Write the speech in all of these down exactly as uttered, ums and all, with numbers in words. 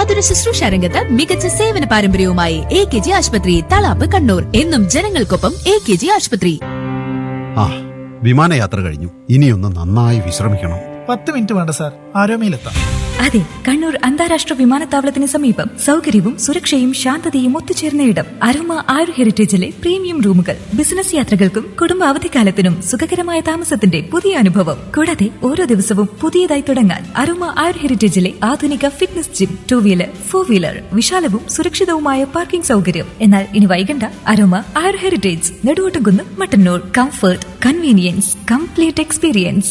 ആതുര ശുശ്രൂഷ രംഗത്ത് മികച്ച സേവന പാരമ്പര്യവുമായി എ കെ ജി ആശുപത്രി, തളാപ്പ്, കണ്ണൂർ. എന്നും ജനങ്ങൾക്കൊപ്പം എ കെ ജി ആശുപത്രി. ആ വിമാനയാത്ര കഴിഞ്ഞു. ഇനിയൊന്ന് നന്നായി വിശ്രമിക്കണം. പത്ത് മിനിറ്റ് വേണ്ട സാർ, ആരോമയിലെത്താം. അതെ, കണ്ണൂർ അന്താരാഷ്ട്ര വിമാനത്താവളത്തിന് സമീപം സൗകര്യവും സുരക്ഷയും ശാന്തതയും ഒത്തുചേർന്ന ഇടം. അരോമ ആരു ഹെറിറ്റേജിലെ പ്രീമിയം റൂമുകൾ. ബിസിനസ് യാത്രകൾക്കും കുടുംബ അവധിക്കാലത്തിനും സുഖകരമായ താമസത്തിന്റെ പുതിയ അനുഭവം. കൂടാതെ ഓരോ ദിവസവും പുതിയതായി തുടങ്ങാൻ അരോമ ആരു ഹെറിറ്റേജിലെ ആധുനിക fitness gym, two wheeler, four wheeler, വിശാലവും സുരക്ഷിതവുമായ parking സൗകര്യം. എന്നാൽ ഇനി വൈകണ്ട, അരോമ ആരു heritage, Neduvottumkunnu, Mattannur. Comfort, convenience, complete experience.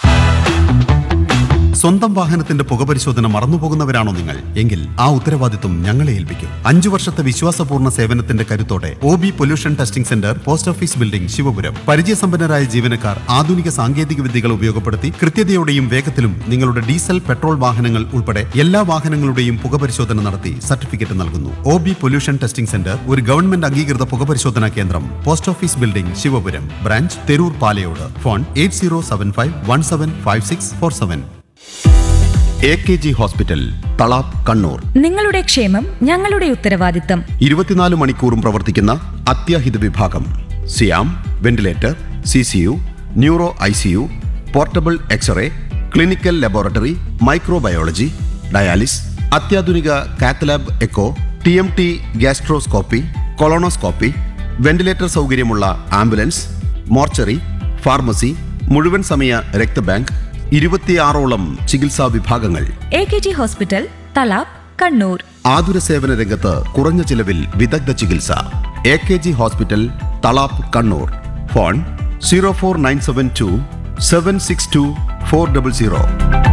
സ്വന്തം വാഹനത്തിന്റെ പുകപരിശോധന മറന്നുപോകുന്നവരാണോ നിങ്ങൾ? എങ്കിൽ ആ ഉത്തരവാദിത്വം ഞങ്ങളെ ഏൽപ്പിക്കും. അഞ്ചു വർഷത്തെ വിശ്വാസപൂർണ്ണ സേവനത്തിന്റെ കരുത്തോടെ O B pollution testing centre, post office building, Sivapuram. പരിചയസമ്പന്നരായ ജീവനക്കാർ ആധുനിക സാങ്കേതിക വിദ്യകൾ ഉപയോഗപ്പെടുത്തി കൃത്യതയോടെയും വേഗത്തിലും നിങ്ങളുടെ ഡീസൽ, പെട്രോൾ വാഹനങ്ങൾ ഉൾപ്പെടെ എല്ലാ വാഹനങ്ങളുടെയും പുകപരിശോധന നടത്തി സർട്ടിഫിക്കറ്റ് നൽകുന്നു. O B pollution testing centre ഒരു ഗവൺമെന്റ് അംഗീകൃത പുകപരിശോധനാ കേന്ദ്രം. Post office building, Sivapuram. Branch Theroor Palayode. Phone eight zero seven five one seven five six four seven. A K G hospital, Thalap, Kannur. നിങ്ങളുടെ ക്ഷേമം ഞങ്ങളുടെ ഉത്തരവാദിത്തം. ഇരുപത്തിനാല് മണിക്കൂറും പ്രവർത്തിക്കുന്ന അത്യാഹിത വിഭാഗം. സിയാം, ventilator, C C U, neuro I C U, portable x-ray, clinical laboratory, microbiology, dialysis, അത്യാധുനിക cath lab echo, T M T, gastroscopy, colonoscopy, ventilator സൗകര്യമുള്ള ആംബുലൻസ്, മോർച്ചറി, ഫാർമസി, മുഴുവൻ സമയ രക്തബാങ്ക്, ഇരുപത്തിയാറോളം ചികിത്സാ വിഭാഗങ്ങൾ. A K G hospital, Thalap, Kannur. ആതുര സേവന രംഗത്ത് കുറഞ്ഞ ചിലവിൽ വിദഗ്ധ ചികിത്സ. A K G hospital, Thalap, Kannur. Phone zero four nine seven to seven six to four double zero.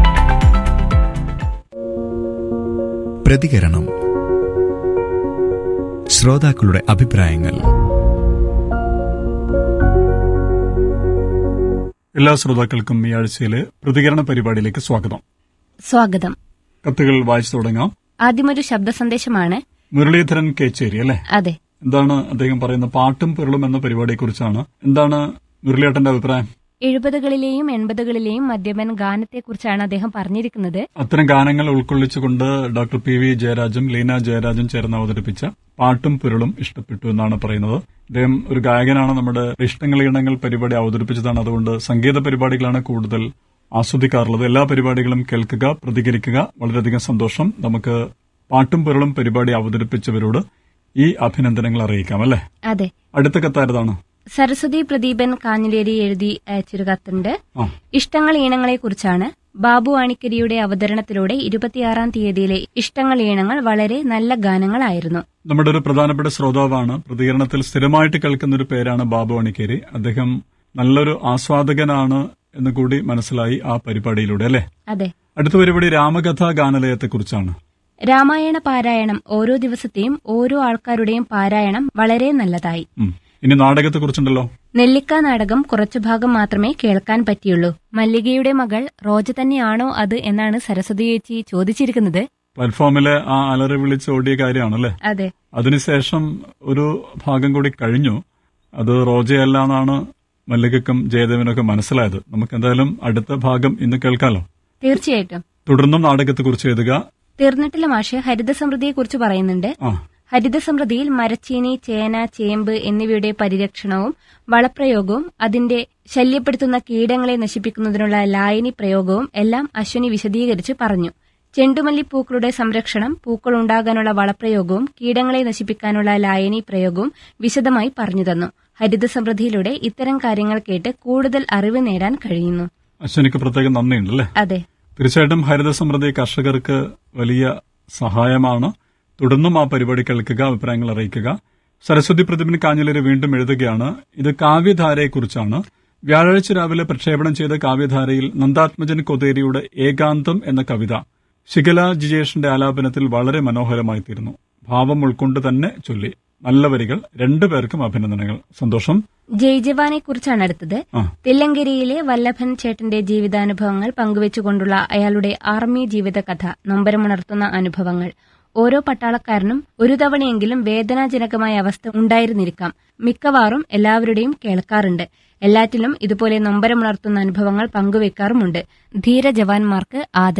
പ്രതികരണം. ശ്രോതാക്കളുടെ അഭിപ്രായങ്ങൾ. എല്ലാ ശ്രോതാക്കൾക്കും ഈ ആഴ്ചയിലെ പ്രതികരണ പരിപാടിയിലേക്ക് സ്വാഗതം. സ്വാഗതം. കത്തുകൾ വായിച്ചു തുടങ്ങാം. ആദ്യമൊരു ശബ്ദ സന്ദേശമാണ്. മുരളീധരൻ കേച്ചേരി അല്ലേ? അതെ. എന്താണ് അദ്ദേഹം പറയുന്ന പാട്ടും പിറളും എന്ന പരിപാടിയെ കുറിച്ചാണ്. എന്താണ് മുരളിയേട്ടന്റെ അഭിപ്രായം? എഴുപതുകളിലെയും എൺപതുകളിലെയും മദ്യപൻ ഗാനത്തെക്കുറിച്ചാണ് അദ്ദേഹം പറഞ്ഞിരിക്കുന്നത്. അത്തരം ഗാനങ്ങൾ ഉൾക്കൊള്ളിച്ചുകൊണ്ട് ഡോക്ടർ പി വി ജയരാജും ലീന ജയരാജും ചേർന്ന് അവതരിപ്പിച്ച പാട്ടും പിറളും ഇഷ്ടപ്പെട്ടു എന്നാണ് പറയുന്നത്. അദ്ദേഹം ഒരു ഗായകനാണ്. നമ്മുടെ ഇഷ്ടങ്ങൾ ഈണങ്ങൾ പരിപാടി അവതരിപ്പിച്ചതാണ്. അതുകൊണ്ട് സംഗീത പരിപാടികളാണ് കൂടുതൽ ആസ്വദിക്കാറുള്ളത്. എല്ലാ പരിപാടികളും കേൾക്കുക, പ്രതികരിക്കുക. വളരെയധികം സന്തോഷം. നമുക്ക് പാട്ടും പിറളും പരിപാടി അവതരിപ്പിച്ചവരോട് ഈ അഭിനന്ദനങ്ങൾ അറിയിക്കാം അല്ലേ? അതെ. അടുത്ത കത്താരതാണ്? സരസ്വതി പ്രദീപൻ കാഞ്ഞിലേരി എഴുതി അയച്ചൊരു കത്തുണ്ട്. ഇഷ്ടങ്ങൾ ഈണങ്ങളെ കുറിച്ചാണ്. ബാബു ആണിക്കരിയുടെ അവതരണത്തിലൂടെ ഇരുപത്തിയാറാം തീയതിയിലെ ഇഷ്ടങ്ങൾ ഈണങ്ങൾ വളരെ നല്ല ഗാനങ്ങളായിരുന്നു. നമ്മുടെ ഒരു പ്രധാനപ്പെട്ട ശ്രോതാവാണ്. പ്രതികരണത്തിൽ സ്ഥിരമായിട്ട് കേൾക്കുന്ന ഒരു പേരാണ് ബാബു ആണിക്കരി. അദ്ദേഹം നല്ലൊരു ആസ്വാദകനാണ് എന്ന് കൂടി മനസ്സിലായി ആ പരിപാടിയിലൂടെ അല്ലേ? അതെ. അടുത്ത പരിപാടി രാമകഥാ ഗാനലയത്തെക്കുറിച്ചാണ്. രാമായണ പാരായണം ഓരോ ദിവസത്തെയും ഓരോ ആൾക്കാരുടെയും പാരായണം വളരെ നല്ലതായി. ഇനി നാടകത്തെ കുറിച്ചുണ്ടല്ലോ. നെല്ലിക്ക നാടകം കുറച്ചു ഭാഗം മാത്രമേ കേൾക്കാൻ പറ്റിയുള്ളൂ. മല്ലികയുടെ മകൾ റോജ തന്നെയാണോ അത് എന്നാണ് സരസ്വതി ചേച്ചി ചോദിച്ചിരിക്കുന്നത്. പ്ലാറ്റ്ഫോമിലെ ആ അലറി വിളിച്ച് ഓടിയ കാര്യമാണല്ലേ? അതെ. അതിനുശേഷം ഒരു ഭാഗം കൂടി കഴിഞ്ഞു. അത് റോജയല്ല എന്നാണ് മല്ലികക്കും ജയദേവനൊക്കെ മനസ്സിലായത്. നമുക്ക് എന്തായാലും അടുത്ത ഭാഗം ഇന്ന് കേൾക്കാലോ? തീർച്ചയായിട്ടും. തുടർന്നും നാടകത്തെക്കുറിച്ച് എഴുതുക. തീർന്നിട്ടില്ല മാഷ് ഹരിതസമൃദ്ധിയെക്കുറിച്ച് പറയുന്നുണ്ട്. ഹരിതസമൃദ്ധിയിൽ മരച്ചീനി, ചേന, ചേമ്പ് എന്നിവയുടെ പരിരക്ഷണവും വളപ്രയോഗവും അതിന്റെ ശല്യപ്പെടുത്തുന്ന കീടങ്ങളെ നശിപ്പിക്കുന്നതിനുള്ള ലായനി പ്രയോഗവും എല്ലാം അശ്വിനി വിശദീകരിച്ച് പറഞ്ഞു. ചെണ്ടുമല്ലിപ്പൂക്കളുടെ സംരക്ഷണം, പൂക്കൾ ഉണ്ടാകാനുള്ള വളപ്രയോഗവും കീടങ്ങളെ നശിപ്പിക്കാനുള്ള ലായനി പ്രയോഗവും വിശദമായി പറഞ്ഞുതന്നു. ഹരിതസമൃദ്ധിയിലൂടെ ഇത്തരം കാര്യങ്ങൾ കേട്ട് കൂടുതൽ അറിവ് നേടാൻ കഴിയുന്നു. അശ്വിനിക്ക് പ്രത്യേകം നന്ദിയുണ്ടല്ലേ? അതെ, തീർച്ചയായിട്ടും ഹരിതസമൃദ്ധി കർഷകർക്ക് വലിയ സഹായമാണ്. തുടർന്നും ആ പരിപാടി കേൾക്കുക, അഭിപ്രായങ്ങൾ അറിയിക്കുക. സരസ്വതി പ്രതിഭന് കാഞ്ഞിലേരി വീണ്ടും എഴുതുകയാണ്. ഇത് കാവ്യധാരയെക്കുറിച്ചാണ്. വ്യാഴാഴ്ച രാവിലെ പ്രക്ഷേപണം ചെയ്ത കാവ്യധാരയിൽ നന്ദാത്മജൻ കൊതേരിയുടെ ഏകാന്തം എന്ന കവിത ശിഖല ജിജേഷിന്റെ ആലാപനത്തിൽ വളരെ മനോഹരമായി തീർന്നു. ഭാവം ഉൾക്കൊണ്ട് തന്നെ ചൊല്ലി. നല്ല വരികൾ. രണ്ടുപേർക്കും അഭിനന്ദനങ്ങൾ. സന്തോഷം. ജയ് ജവാനെ കുറിച്ചാണ് അടുത്തത്. തില്ലങ്കരിയിലെ വല്ലഭൻ ചേട്ടന്റെ ജീവിതാനുഭവങ്ങൾ പങ്കുവെച്ചുകൊണ്ടുള്ള അയാളുടെ ആർമി ജീവിത കഥ നൊമ്പരമുണർത്തുന്ന അനുഭവങ്ങൾ. ഓരോ പട്ടാളക്കാരനും ഒരു തവണയെങ്കിലും വേദനാജനകമായ അവസ്ഥ ഉണ്ടായിരുന്നിരിക്കാം. മിക്കവാറും എല്ലാവരുടെയും കേൾക്കാറുണ്ട്. എല്ലാറ്റിലും ഇതുപോലെ നൊമ്പരമുണർത്തുന്ന അനുഭവങ്ങൾ പങ്കുവെക്കാറുമുണ്ട്. ധീര ജവാന്മാർക്ക് ആദരം.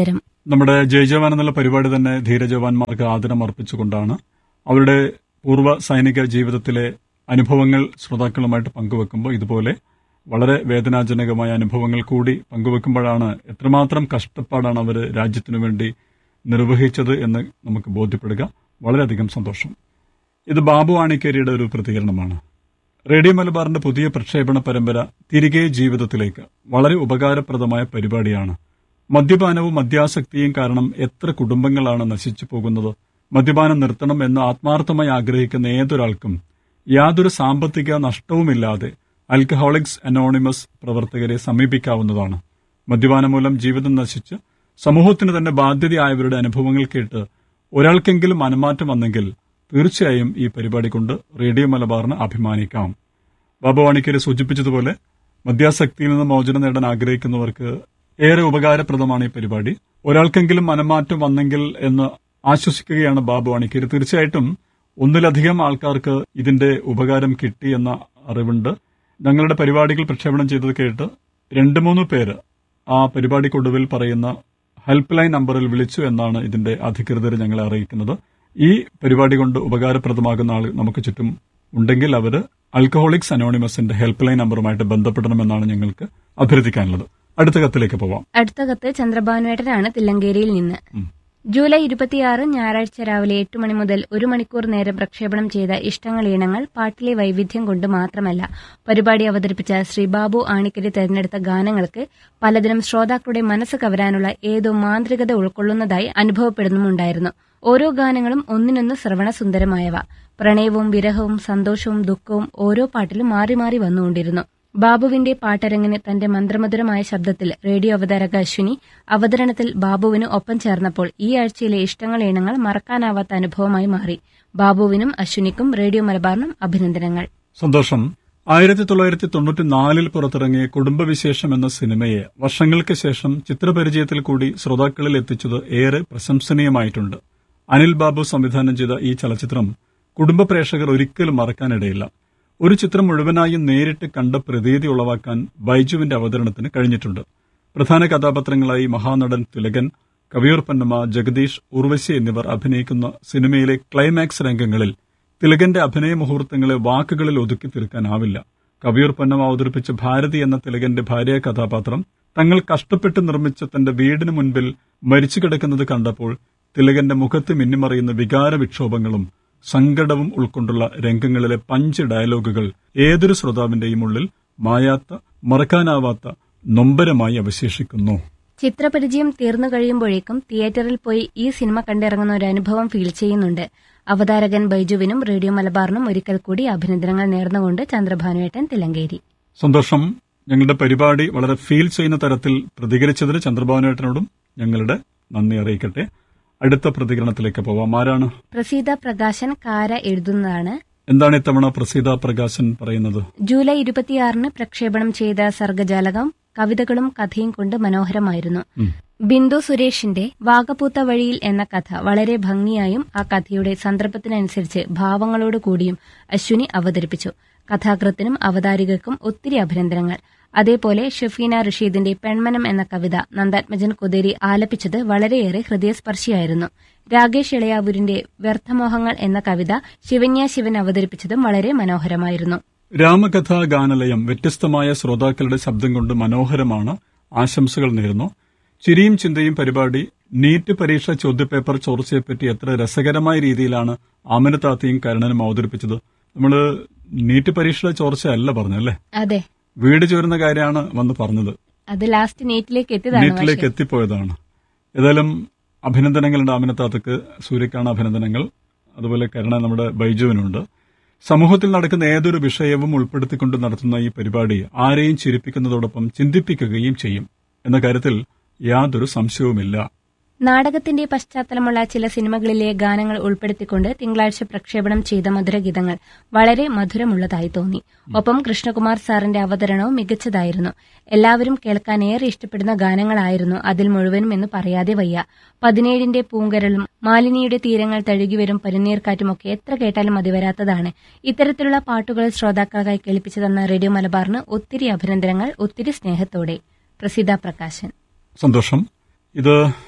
നമ്മുടെ ജയ് ജവാൻ എന്നുള്ള പരിപാടി തന്നെ ധീരജവാന്മാർക്ക് ആദരം അർപ്പിച്ചുകൊണ്ടാണ്. അവരുടെ പൂർവ്വ സൈനിക ജീവിതത്തിലെ അനുഭവങ്ങൾ ശ്രോതാക്കളുമായിട്ട് പങ്കുവെക്കുമ്പോൾ ഇതുപോലെ വളരെ വേദനാജനകമായ അനുഭവങ്ങൾ കൂടി പങ്കുവെക്കുമ്പോഴാണ് എത്രമാത്രം കഷ്ടപ്പാടാണ് അവർ രാജ്യത്തിനു വേണ്ടി നിർവഹിച്ചത് എന്ന് നമുക്ക് ബോധ്യപ്പെടുക. വളരെയധികം സന്തോഷം. ഇത് ബാബു ആണിക്കേരിയുടെ ഒരു പ്രതികരണമാണ്. റേഡിയോ മലബാറിന്റെ പുതിയ പ്രക്ഷേപണ പരമ്പര തിരികെ ജീവിതത്തിലേക്ക് വളരെ ഉപകാരപ്രദമായ പരിപാടിയാണ്. മദ്യപാനവും മദ്യാസക്തിയും കാരണം എത്ര കുടുംബങ്ങളാണ് നശിച്ചു പോകുന്നത്. മദ്യപാനം നിർത്തണം എന്ന് ആത്മാർത്ഥമായി ആഗ്രഹിക്കുന്ന ഏതൊരാൾക്കും യാതൊരു സാമ്പത്തിക നഷ്ടവുമില്ലാതെ ആൽക്കഹോളിക്സ് അനോണിമസ് പ്രവർത്തകരെ സമീപിക്കാവുന്നതാണ്. മദ്യപാനം മൂലം ജീവിതം നശിച്ച് സമൂഹത്തിന് തന്നെ ബാധ്യതയായവരുടെ അനുഭവങ്ങൾ കേട്ട് ഒരാൾക്കെങ്കിലും മനംമാറ്റം വന്നെങ്കിൽ തീർച്ചയായും ഈ പരിപാടി കൊണ്ട് റേഡിയോ മലബാറിന് അഭിമാനിക്കാം. ബാബു വാണിക്കേരി സൂചിപ്പിച്ചതുപോലെ മദ്യാസക്തിയിൽ നിന്ന് മോചനം നേടാൻ ആഗ്രഹിക്കുന്നവർക്ക് ഏറെ ഉപകാരപ്രദമാണ് ഈ പരിപാടി. ഒരാൾക്കെങ്കിലും മനംമാറ്റം വന്നെങ്കിൽ എന്ന് ആശ്വസിക്കുകയാണ് ബാബു വാണിക്കേരി. തീർച്ചയായിട്ടും ഒന്നിലധികം ആൾക്കാർക്ക് ഇതിന്റെ ഉപകാരം കിട്ടി എന്ന അറിവുണ്ട്. ഞങ്ങളുടെ പരിപാടികൾ പ്രക്ഷേപണം ചെയ്തത് കേട്ട് രണ്ട് മൂന്ന് പേര് ആ പരിപാടിക്കൊടുവിൽ പറയുന്ന ഹെൽപ്പ് ലൈൻ നമ്പറിൽ വിളിച്ചു എന്നാണ് ഇതിന്റെ അധികൃതർ ഞങ്ങളെ അറിയിക്കുന്നത്. ഈ പരിപാടി കൊണ്ട് ഉപകാരപ്രദമാകുന്ന ആൾ നമുക്ക് ചുറ്റും ഉണ്ടെങ്കിൽ അവർ ആൽക്കഹോളിക്സ് അനോണിമസിന്റെ ഹെൽപ്പ് ലൈൻ നമ്പറുമായിട്ട് ബന്ധപ്പെടണമെന്നാണ് ഞങ്ങൾക്ക് അഭ്യർത്ഥിക്കാനുള്ളത്. അടുത്ത കത്തിലേക്ക് പോവാം. അടുത്ത കത്ത് ചന്ദ്രഭാനുവേട്ടനാണ് തില്ലങ്കേരിയിൽ നിന്ന്. ജൂലൈ ഇരുപത്തിയാറ് ഞായറാഴ്ച രാവിലെ എട്ട് മണി മുതൽ ഒരു മണിക്കൂർ നേരം പ്രക്ഷേപണം ചെയ്ത ഇഷ്ടങ്ങൾ ഈണങ്ങൾ പാട്ടിലെ വൈവിധ്യം കൊണ്ട് മാത്രമല്ല, പരിപാടി അവതരിപ്പിച്ച ശ്രീ ബാബു ആണിക്കരി തെരഞ്ഞെടുത്ത ഗാനങ്ങൾക്ക് പലതിനും ശ്രോതാക്കളുടെ മനസ്സ് കവരാനുള്ള ഏതോ മാന്ത്രികത ഉൾക്കൊള്ളുന്നതായി അനുഭവപ്പെടുന്നുമുണ്ടായിരുന്നു. ഓരോ ഗാനങ്ങളും ഒന്നിനൊന്ന് ശ്രവണസുന്ദരമായവ. പ്രണയവും വിരഹവും സന്തോഷവും ദുഃഖവും ഓരോ പാട്ടിലും മാറി മാറി വന്നുകൊണ്ടിരുന്നു. ബാബുവിന്റെ പാട്ടരങ്ങിന് തന്റെ മന്ത്രമധുരമായ ശബ്ദത്തിൽ റേഡിയോ അവതാരക അശ്വിനി അവതരണത്തിൽ ബാബുവിന് ഒപ്പം ചേർന്നപ്പോൾ ഈ ആഴ്ചയിലെ ഇഷ്ടങ്ങൾ ഈണങ്ങൾ മറക്കാനാവാത്ത അനുഭവമായി മാറി. ബാബുവിനും അശ്വിനിക്കും റേഡിയോ മലബാറിനും അഭിനന്ദനങ്ങൾ. സന്തോഷം. ആയിരത്തി തൊള്ളായിരത്തി തൊണ്ണൂറ്റിനാലിൽ പുറത്തിറങ്ങിയ കുടുംബവിശേഷം എന്ന സിനിമയെ വർഷങ്ങൾക്ക് ശേഷം ചിത്രപരിചയത്തിൽ കൂടി ശ്രോതാക്കളിൽ എത്തിച്ചത് ഏറെ പ്രശംസനീയമായിട്ടുണ്ട്. അനിൽ ബാബു സംവിധാനം ചെയ്ത ഈ ചലച്ചിത്രം കുടുംബ പ്രേക്ഷകർ ഒരിക്കലും മറക്കാനിടയില്ല. ഒരു ചിത്രം മുഴുവനായും നേരിട്ട് കണ്ട പ്രതീതി ഉളവാക്കാൻ ബൈജുവിന്റെ അവതരണത്തിന് കഴിഞ്ഞിട്ടുണ്ട്. പ്രധാന കഥാപാത്രങ്ങളായി മഹാനടൻ തിലകൻ, കവിയൂർ പൊന്നമ്മ, ജഗദീഷ്, ഉർവശി എന്നിവർ അഭിനയിക്കുന്ന സിനിമയിലെ ക്ലൈമാക്സ് രംഗങ്ങളിൽ തിലകന്റെ അഭിനയ മുഹൂർത്തങ്ങളെ വാക്കുകളിൽ ഒതുക്കി തീർക്കാനാവില്ല. കവിയൂർ പൊന്നമ്മ അവതരിപ്പിച്ച ഭാരതി എന്ന തിലകന്റെ ഭാര്യ കഥാപാത്രം തങ്ങൾ കഷ്ടപ്പെട്ട് നിർമ്മിച്ച തന്റെ വീടിന് മുൻപിൽ മരിച്ചു കിടക്കുന്നത് കണ്ടപ്പോൾ തിലകന്റെ മുഖത്ത് മിന്നിമറിയുന്ന വികാര വിക്ഷോഭങ്ങളും സങ്കടവും ഉൾക്കൊണ്ടുള്ള രംഗങ്ങളിലെ പഞ്ച് ഡയലോഗുകൾ ഏതൊരു ശ്രോതാവിന്റെയും ഉള്ളിൽ മായാത്ത, മറക്കാനാവാത്ത നൊമ്പരമായി അവശേഷിക്കുന്നു. ചിത്രപരിചയം തീർന്നു കഴിയുമ്പോഴേക്കും തിയേറ്ററിൽ പോയി ഈ സിനിമ കണ്ടിറങ്ങുന്ന ഒരു അനുഭവം ഫീൽ ചെയ്യുന്നുണ്ട്. അവതാരകൻ ബൈജുവിനും റേഡിയോ മലബാറിനും ഒരിക്കൽ കൂടി അഭിനന്ദനങ്ങൾ നേർന്നുകൊണ്ട് ചന്ദ്രഭാനുവേട്ടൻ തിലങ്കേരി. സന്തോഷം. ഞങ്ങളുടെ പരിപാടി വളരെ ഫീൽ ചെയ്യുന്ന തരത്തിൽ പ്രതികരിച്ചതിന് ചന്ദ്രഭാനുവേട്ടനോടും ഞങ്ങളുടെ നന്ദി അറിയിക്കട്ടെ. അടുത്ത പ്രതികരണത്തിലേക്ക് പോവാം. ആരാണ്? പ്രസീത പ്രകാശൻ കാര എഴുതുന്നതാണ്. എന്താണ് ഇത്തവണ പ്രസീത പ്രകാശൻ പറയുന്നത്? ജൂലൈ ഇരുപത്തിയാറിന് പ്രക്ഷേപണം ചെയ്ത സർഗജാലകം കവിതകളും കഥയും കൊണ്ട് മനോഹരമായിരുന്നു. ബിന്ദു സുരേഷിന്റെ വാഗപൂത്ത വഴിയിൽ എന്ന കഥ വളരെ ഭംഗിയായും ആ കഥയുടെ സന്ദർഭത്തിനനുസരിച്ച് ഭാവങ്ങളോട് കൂടിയും അശ്വിനി അവതരിപ്പിച്ചു. കഥാകൃത്തിനും അവതാരികർക്കും ഒത്തിരി അഭിനന്ദനങ്ങൾ. അതേപോലെ ഷഫീന റഷീദിന്റെ പെൺമനം എന്ന കവിത നന്ദാത്മജൻ കൊതേരി ആലപിച്ചത് വളരെയേറെ ഹൃദയസ്പർശിയായിരുന്നു. രാകേഷ് ഇളയാവൂരിന്റെ വ്യർത്ഥമോഹങ്ങൾ എന്ന കവിത ശിവന്യ ശിവൻ അവതരിപ്പിച്ചതും വളരെ മനോഹരമായിരുന്നു. രാമകഥാ ഗാനലയം വ്യത്യസ്തമായ ശ്രോതാക്കളുടെ ശബ്ദം കൊണ്ട് മനോഹരമാണ്. ആശംസകൾ നേരുന്നു. ചിരിയും ചിന്തയും പരിപാടി നീറ്റ് പരീക്ഷ ചോദ്യപേപ്പർ ചോർച്ചയെപ്പറ്റി എത്ര രസകരമായ രീതിയിലാണ് ആമിനത്താത്തയും കരുണനും അവതരിപ്പിച്ചത്. നമ്മള് നീറ്റ് പരീക്ഷ ചോർച്ച അല്ല പറഞ്ഞല്ലേ? അതെ, വീട് ചോരുന്ന കാര്യമാണ് വന്ന് പറഞ്ഞത്. അത് ലാസ്റ്റ് നീറ്റിലേക്ക് എത്തിയതാണ്, നീറ്റിലേക്ക് എത്തിപ്പോയതാണ്. ഏതായാലും അഭിനന്ദനങ്ങളുണ്ട് ആമിനത്താത്തക്ക്, സൂര്യക്കാണ് അഭിനന്ദനങ്ങൾ. അതുപോലെ കരുണ നമ്മുടെ ബൈജുവിനുണ്ട്. സമൂഹത്തിൽ നടക്കുന്ന ഏതൊരു വിഷയവും ഉൾപ്പെടുത്തിക്കൊണ്ട് നടത്തുന്ന ഈ പരിപാടി ആരെയും ചിരിപ്പിക്കുന്നതോടൊപ്പം ചിന്തിപ്പിക്കുകയും ചെയ്യും എന്ന കാര്യത്തിൽ യാതൊരു സംശയവുമില്ല. നാടകത്തിന്റെ പശ്ചാത്തലമുള്ള ചില സിനിമകളിലെ ഗാനങ്ങൾ ഉൾപ്പെടുത്തിക്കൊണ്ട് തിങ്കളാഴ്ച പ്രക്ഷേപണം ചെയ്ത മധുരഗീതങ്ങൾ വളരെ മധുരമുള്ളതായി തോന്നി. ഒപ്പം കൃഷ്ണകുമാർ സാറിന്റെ അവതരണവും മികച്ചതായിരുന്നു. എല്ലാവരും കേൾക്കാൻ ഏറെ ഇഷ്ടപ്പെടുന്ന ഗാനങ്ങളായിരുന്നു അതിൽ മുഴുവനും എന്ന് പറയാതെ വയ്യ. പതിനേഴിന്റെ പൂങ്കരളും മാലിനിയുടെ തീരങ്ങൾ തഴുകിവരും പനിനീർക്കാറ്റുമൊക്കെ എത്ര കേട്ടാലും മതിവരാത്തതാണ്. ഇത്തരത്തിലുള്ള പാട്ടുകൾ ശ്രോതാക്കൾക്കായി കേൾപ്പിച്ചു തന്ന റേഡിയോ മലബാറിന് ഒത്തിരി അഭിനന്ദനങ്ങൾ, ഒത്തിരി സ്നേഹത്തോടെ. പ്രസീത പ്രകാശൻ. സന്തോഷം. ഇത്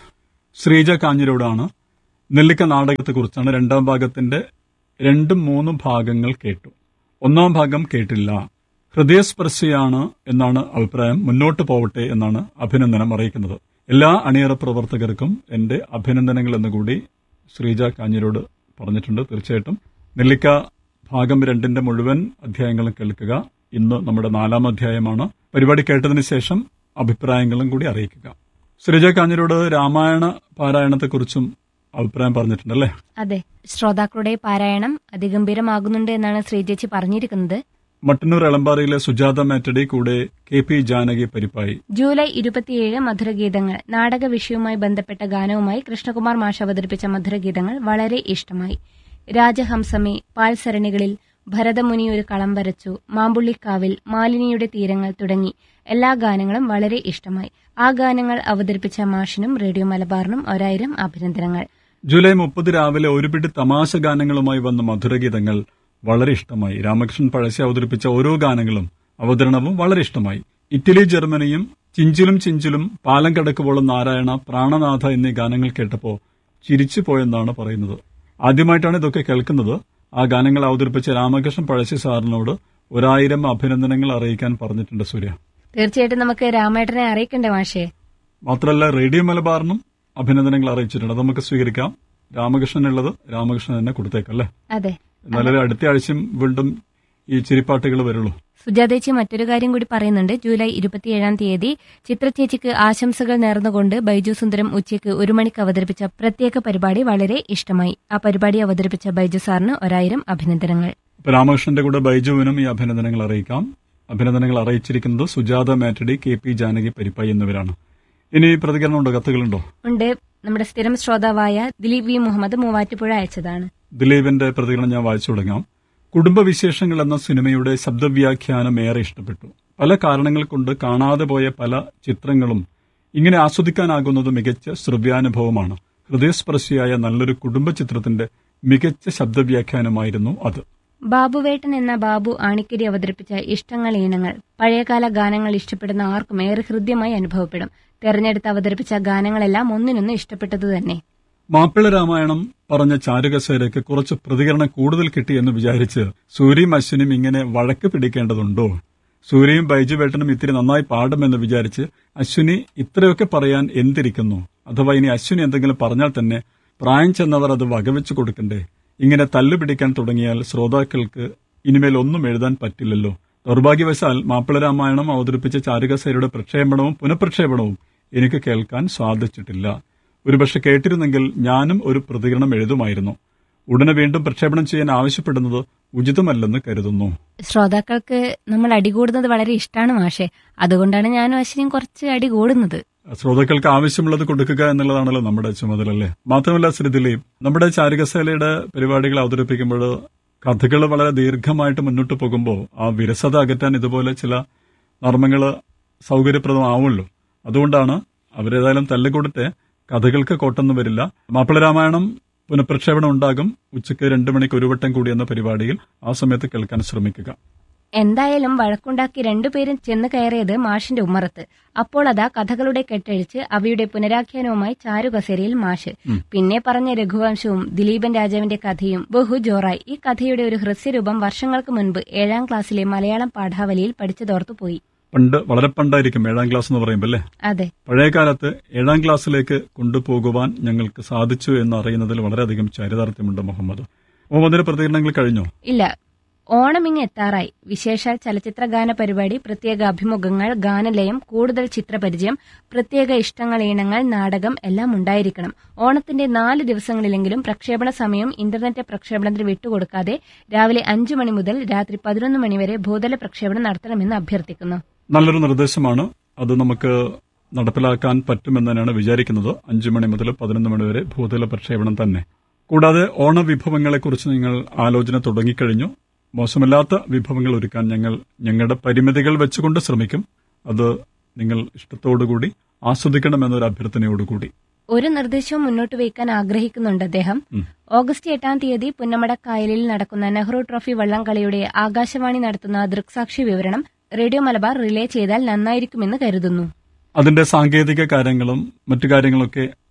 ശ്രീജ കാഞ്ഞിരോടാണ്. നെല്ലിക്ക നാടകത്തെക്കുറിച്ചാണ്. രണ്ടാം ഭാഗത്തിന്റെ രണ്ടും മൂന്നും ഭാഗങ്ങൾ കേട്ടു. ഒന്നാം ഭാഗം കേട്ടില്ല. ഹൃദയസ്പർശിയാണ് എന്നാണ് അഭിപ്രായം. മുന്നോട്ട് പോവട്ടെ എന്നാണ് അഭിനന്ദനം അറിയിക്കുന്നത്. എല്ലാ അണിയറ പ്രവർത്തകർക്കും എന്റെ അഭിനന്ദനങ്ങൾ എന്നുകൂടി ശ്രീജ കാഞ്ഞിരോട് പറഞ്ഞിട്ടുണ്ട്. തീർച്ചയായിട്ടും നെല്ലിക്ക ഭാഗം രണ്ടിന്റെ മുഴുവൻ അധ്യായങ്ങളും കേൾക്കുക. ഇന്ന് നമ്മുടെ നാലാം അധ്യായമാണ്. പരിപാടി കേട്ടതിന് ശേഷം അഭിപ്രായങ്ങളും കൂടി അറിയിക്കുക. ശ്രീജ കാഞ്ഞിരോട് രാമായണ പാരായണത്തെക്കുറിച്ചും അഭിപ്രായം പറഞ്ഞിട്ടുണ്ടല്ലേ? അതെ, ശ്രോതാക്കളുടെ പാരായണം അതിഗംഭീരമാകുന്നുണ്ട് എന്നാണ് ശ്രീജേച്ചി പറഞ്ഞിരിക്കുന്നത്. മട്ടന്നൂർ എളമ്പാറയിലെ സുജാത മാറ്റടി കൂടെ കെ പി ജാനകി പരിപ്പായി. ജൂലൈ ഇരുപത്തിയേഴ് മധുരഗീതങ്ങൾ നാടക വിഷയവുമായി ബന്ധപ്പെട്ട ഗാനവുമായി കൃഷ്ണകുമാർ മാഷ് അവതരിപ്പിച്ച മധുരഗീതങ്ങൾ വളരെ ഇഷ്ടമായി. രാജഹംസമേ, പാൽസരണികളിൽ, ഭരതമുനി ഒരു കളം വരച്ചു, മാമ്പുള്ളിക്കാവിൽ, മാലിനിയുടെ തീരങ്ങൾ തുടങ്ങി എല്ലാ ഗാനങ്ങളും വളരെ ഇഷ്ടമായി. ആ ഗാനങ്ങൾ അവതരിപ്പിച്ച മാഷിനും റേഡിയോ മലബാറിനും ഒരായിരം അഭിനന്ദനങ്ങൾ. ജൂലൈ മുപ്പത് രാവിലെ ഒരു പിടി തമാശ ഗാനങ്ങളുമായി വന്ന മധുരഗീതങ്ങൾ വളരെ ഇഷ്ടമായി. രാമകൃഷ്ണൻ പഴശ്ശി അവതരിപ്പിച്ച ഓരോ ഗാനങ്ങളും അവതരണവും വളരെ ഇഷ്ടമായി. ഇറ്റലി, ജർമ്മനിയും, ചിഞ്ചിലും ചിഞ്ചിലും, പാലം കടക്കുവോളം നാരായണ, പ്രാണനാഥ എന്നീ ഗാനങ്ങൾ കേട്ടപ്പോൾ ചിരിച്ചു പോയെന്നാണ് പറയുന്നത്. ആദ്യമായിട്ടാണ് ഇതൊക്കെ കേൾക്കുന്നത്. ആ ഗാനങ്ങൾ അവതരിപ്പിച്ച രാമകൃഷ്ണൻ പഴശ്ശി സാറിനോട് ഒരായിരം അഭിനന്ദനങ്ങൾ അറിയിക്കാൻ പറഞ്ഞിട്ടുണ്ട് സൂര്യ. തീർച്ചയായിട്ടും നമുക്ക് രാമേട്ടനെ അറിയിക്കണ്ടേ മാഷേ? മാത്രമല്ല റേഡിയോ മലബാറിനും അഭിനന്ദനങ്ങൾ അറിയിച്ചിട്ടുണ്ട്. അത് നമുക്ക് സ്വീകരിക്കാം. രാമകൃഷ്ണനുള്ളത് രാമകൃഷ്ണൻ തന്നെ കൊടുത്തേക്കല്ലേ? അതെ. എന്നാലും അടുത്ത ആഴ്ചയും വീണ്ടും ഈ ചിരിപ്പാട്ടുകൾ വരുള്ളൂ. സുജാതേച്ചി മറ്റൊരു കാര്യം കൂടി പറയുന്നുണ്ട്. ജൂലൈ ഇരുപത്തിയേഴാം തീയതി ചിത്രചേച്ചിക്ക് ആശംസകൾ നേർന്നുകൊണ്ട് ബൈജു സുന്ദരം ഉച്ചയ്ക്ക് ഒരു മണിക്ക് അവതരിപ്പിച്ച പ്രത്യേക പരിപാടി വളരെ ഇഷ്ടമായി. ആ പരിപാടി അവതരിപ്പിച്ച ബൈജു സാറിന് ഒരായിരം അഭിനന്ദനങ്ങൾ. രാമകൃഷ്ണന്റെ കൂടെ ബൈജുവിനും ഈ അഭിനന്ദനങ്ങൾ അറിയിക്കാം. അഭിനന്ദനങ്ങൾ അറിയിച്ചിരിക്കുന്നത് സുജാത മാറ്റടി, കെ പി ജാനകി പരിപ്പായി എന്നിവരാണ്. ഇനി പ്രതികരണമുണ്ടോ? കത്തുകളുണ്ടോ? ഉണ്ട്. നമ്മുടെ സ്ഥിരം ശ്രോതാവായ ദിലീപ് വി മുഹമ്മദ് മൂവാറ്റുപുഴ അയച്ചതാണ്. ദിലീപിന്റെ പ്രതികരണം ഞാൻ വായിച്ചു തുടങ്ങാം. കുടുംബവിശേഷങ്ങൾ എന്ന സിനിമയുടെ ശബ്ദവ്യാഖ്യാനം ഏറെ ഇഷ്ടപ്പെട്ടു. പല കാരണങ്ങൾ കൊണ്ട് കാണാതെ പോയ പല ചിത്രങ്ങളും ഇങ്ങനെ ആസ്വദിക്കാനാകുന്നത് മികച്ച ശ്രവ്യാനുഭവമാണ്. ഹൃദയസ്പർശിയായ നല്ലൊരു കുടുംബ ചിത്രത്തിന്റെ മികച്ച ശബ്ദവ്യാഖ്യാനമായിരുന്നു അത്. ബാബുവേട്ടൻ എന്ന ബാബു ആണിക്കരി അവതരിപ്പിച്ച ഇഷ്ടങ്ങൾ ഈണങ്ങൾ പഴയകാല ഗാനങ്ങൾ ഇഷ്ടപ്പെടുന്ന ആർക്കും ഏറെ ഹൃദ്യമായി അനുഭവപ്പെടും. തെരഞ്ഞെടുത്ത് അവതരിപ്പിച്ച ഗാനങ്ങളെല്ലാം ഒന്നിനൊന്ന് ഇഷ്ടപ്പെട്ടതു തന്നെ. മാപ്പിള രാമായണം പറഞ്ഞ ചാരുകസേരയ്ക്ക് കുറച്ച് പ്രതികരണം കൂടുതൽ കിട്ടിയെന്ന് വിചാരിച്ച് സൂര്യയും അശ്വിനും ഇങ്ങനെ വഴക്ക് പിടിക്കേണ്ടതുണ്ടോ? സൂര്യയും ബൈജുവേട്ടനും ഇത്തിരി നന്നായി പാടുമെന്ന് വിചാരിച്ച് അശ്വിനി ഇത്രയൊക്കെ പറയാൻ എന്തിരിക്കുന്നു? അഥവാ ഇനി അശ്വിനി എന്തെങ്കിലും പറഞ്ഞാൽ തന്നെ പ്രായം ചെന്നവർ അത് വകവെച്ചു കൊടുക്കണ്ടേ? ഇങ്ങനെ തല്ലുപിടിക്കാൻ തുടങ്ങിയാൽ ശ്രോതാക്കൾക്ക് ഇനിമേൽ ഒന്നും എഴുതാൻ പറ്റില്ലല്ലോ. ദൗർഭാഗ്യവശാൽ മാപ്പിള രാമായണം അവതരിപ്പിച്ച ചാരുകസേരയുടെ പ്രക്ഷേപണവും പുനഃപ്രക്ഷേപണവും എനിക്ക് കേൾക്കാൻ സാധിച്ചിട്ടില്ല. ഒരുപക്ഷെ കേട്ടിരുന്നെങ്കിൽ ഞാനും ഒരു പ്രതികരണം എഴുതുമായിരുന്നു. ഉടനെ വീണ്ടും പ്രക്ഷേപണം ചെയ്യാൻ ആവശ്യപ്പെടുന്നത് ഉചിതമല്ലെന്ന് കരുതുന്നു. ശ്രോതാക്കൾക്ക് നമ്മൾ അടികൂടുന്നത് വളരെ ഇഷ്ടമാണ് മാഷെ. അതുകൊണ്ടാണ് ഞാനും അശ്വിനിയും കുറച്ച് അടികൂടുന്നത്. ശ്രോതാക്കൾക്ക് ആവശ്യമുള്ളത് കൊടുക്കുക എന്നുള്ളതാണല്ലോ നമ്മുടെ ചുമതല, അല്ലേ? മാത്രമല്ല ശ്രീ ദിലീപ്, നമ്മുടെ ചാരുകസേലയുടെ പരിപാടികൾ അവതരിപ്പിക്കുമ്പോൾ കഥകൾ വളരെ ദീർഘമായിട്ട് മുന്നോട്ട് പോകുമ്പോൾ ആ വിരസത അകറ്റാൻ ഇതുപോലെ ചില നർമ്മങ്ങൾ സൗകര്യപ്രദമാവുമല്ലോ. അതുകൊണ്ടാണ് അവരേതായാലും തല്ലുകൊടുത്ത് കഥകൾക്ക് കോട്ടൊന്നും വരില്ല. മാപ്പിള രാമായണം പുനഃപ്രക്ഷേപണം ഉണ്ടാകും ഉച്ചയ്ക്ക് രണ്ടു മണിക്ക് ഒരു വട്ടം കൂടി എന്ന പരിപാടിയിൽ. ആ സമയത്ത് കേൾക്കാൻ ശ്രമിക്കുക. എന്തായാലും വഴക്കുണ്ടാക്കി രണ്ടുപേരും ചെന്ന് കയറിയത് മാഷിന്റെ ഉമ്മറത്ത്. അപ്പോൾ അതാ കഥകളുടെ കെട്ടഴിച്ച് അവയുടെ പുനരാഖ്യാനവുമായി ചാരുകസേരയിൽ മാഷ്. പിന്നെ പറഞ്ഞ രഘുവംശവും ദിലീപൻ രാജാവിന്റെ കഥയും ബഹു ജോറായി. ഈ കഥയുടെ ഒരു ഹ്രസ്വരൂപം വർഷങ്ങൾക്ക് മുൻപ് ഏഴാം ക്ലാസ്സിലെ മലയാളം പാഠാവലിയിൽ പഠിച്ചതോർത്തു പോയി. പണ്ട്, വളരെ പണ്ടായിരിക്കും ഏഴാം ക്ലാസ് എന്ന് പറയുമ്പോൾ, അല്ലേ? അതെ. പഴയ കാലത്ത് ഏഴാം ക്ലാസ്സിലേക്ക് കൊണ്ടുപോകുവാൻ ഞങ്ങൾക്ക് സാധിച്ചു എന്ന് അറിയുന്നതിൽ വളരെയധികം ചരിതാർത്ഥ്യമുണ്ട്. മുഹമ്മദ് മുഹമ്മദിന്റെ പ്രതികരണങ്ങൾ കഴിഞ്ഞോ? ഇല്ല. ഓണം ഇങ്ങ് എത്താറായി. വിശേഷാൽ ചലച്ചിത്ര ഗാന പരിപാടി, പ്രത്യേക അഭിമുഖങ്ങൾ, ഗാനലയം, കൂടുതൽ ചിത്രപരിചയം, പ്രത്യേക ഇഷ്ടങ്ങൾ ഈണങ്ങൾ, നാടകം എല്ലാം ഉണ്ടായിരിക്കണം. ഓണത്തിന്റെ നാല് ദിവസങ്ങളിലെങ്കിലും പ്രക്ഷേപണ സമയം ഇന്റർനെറ്റ് പ്രക്ഷേപണത്തിൽ വിട്ടുകൊടുക്കാതെ രാവിലെ അഞ്ചു മണി മുതൽ രാത്രി പതിനൊന്ന് മണിവരെ ഭൂതല പ്രക്ഷേപണം നടത്തണമെന്ന് അഭ്യർത്ഥിക്കുന്നു. നല്ലൊരു നിർദ്ദേശമാണ്. അത് നമുക്ക് നടപ്പിലാക്കാൻ പറ്റുമെന്ന് തന്നെയാണ് വിചാരിക്കുന്നത്. അഞ്ചു മണി മുതൽ പതിനൊന്ന് മണി വരെ ഭൂതല പ്രക്ഷേപണം തന്നെ. കൂടാതെ ഓണവിഭവങ്ങളെക്കുറിച്ച് നിങ്ങൾ ആലോചന തുടങ്ങിക്കഴിഞ്ഞു. മോശമല്ലാത്ത വിഭവങ്ങൾ ഒരുക്കാൻ ഞങ്ങൾ ഞങ്ങളുടെ പരിമിതികൾ വെച്ചുകൊണ്ട് ശ്രമിക്കും. അത് നിങ്ങൾ ഇഷ്ടത്തോടുകൂടി ആസ്വദിക്കണമെന്നൊരു അഭ്യർത്ഥനയോടുകൂടി ഒരു നിർദ്ദേശവും മുന്നോട്ട് വയ്ക്കാൻ ആഗ്രഹിക്കുന്നുണ്ട് അദ്ദേഹം. ഓഗസ്റ്റ് എട്ടാം തീയതി പുന്നമടക്കായലിൽ നടക്കുന്ന നെഹ്റു ട്രോഫി വള്ളംകളിയുടെ ആകാശവാണി നടത്തുന്ന ദൃക്സാക്ഷി വിവരണം റേഡിയോ മലബാർ റിലേ ചെയ്താൽ നന്നായിരിക്കുമെന്ന് കരുതുന്നു. അതിന്റെ സാങ്കേതിക കാര്യങ്ങളും മറ്റു കാര്യങ്ങളൊക്കെ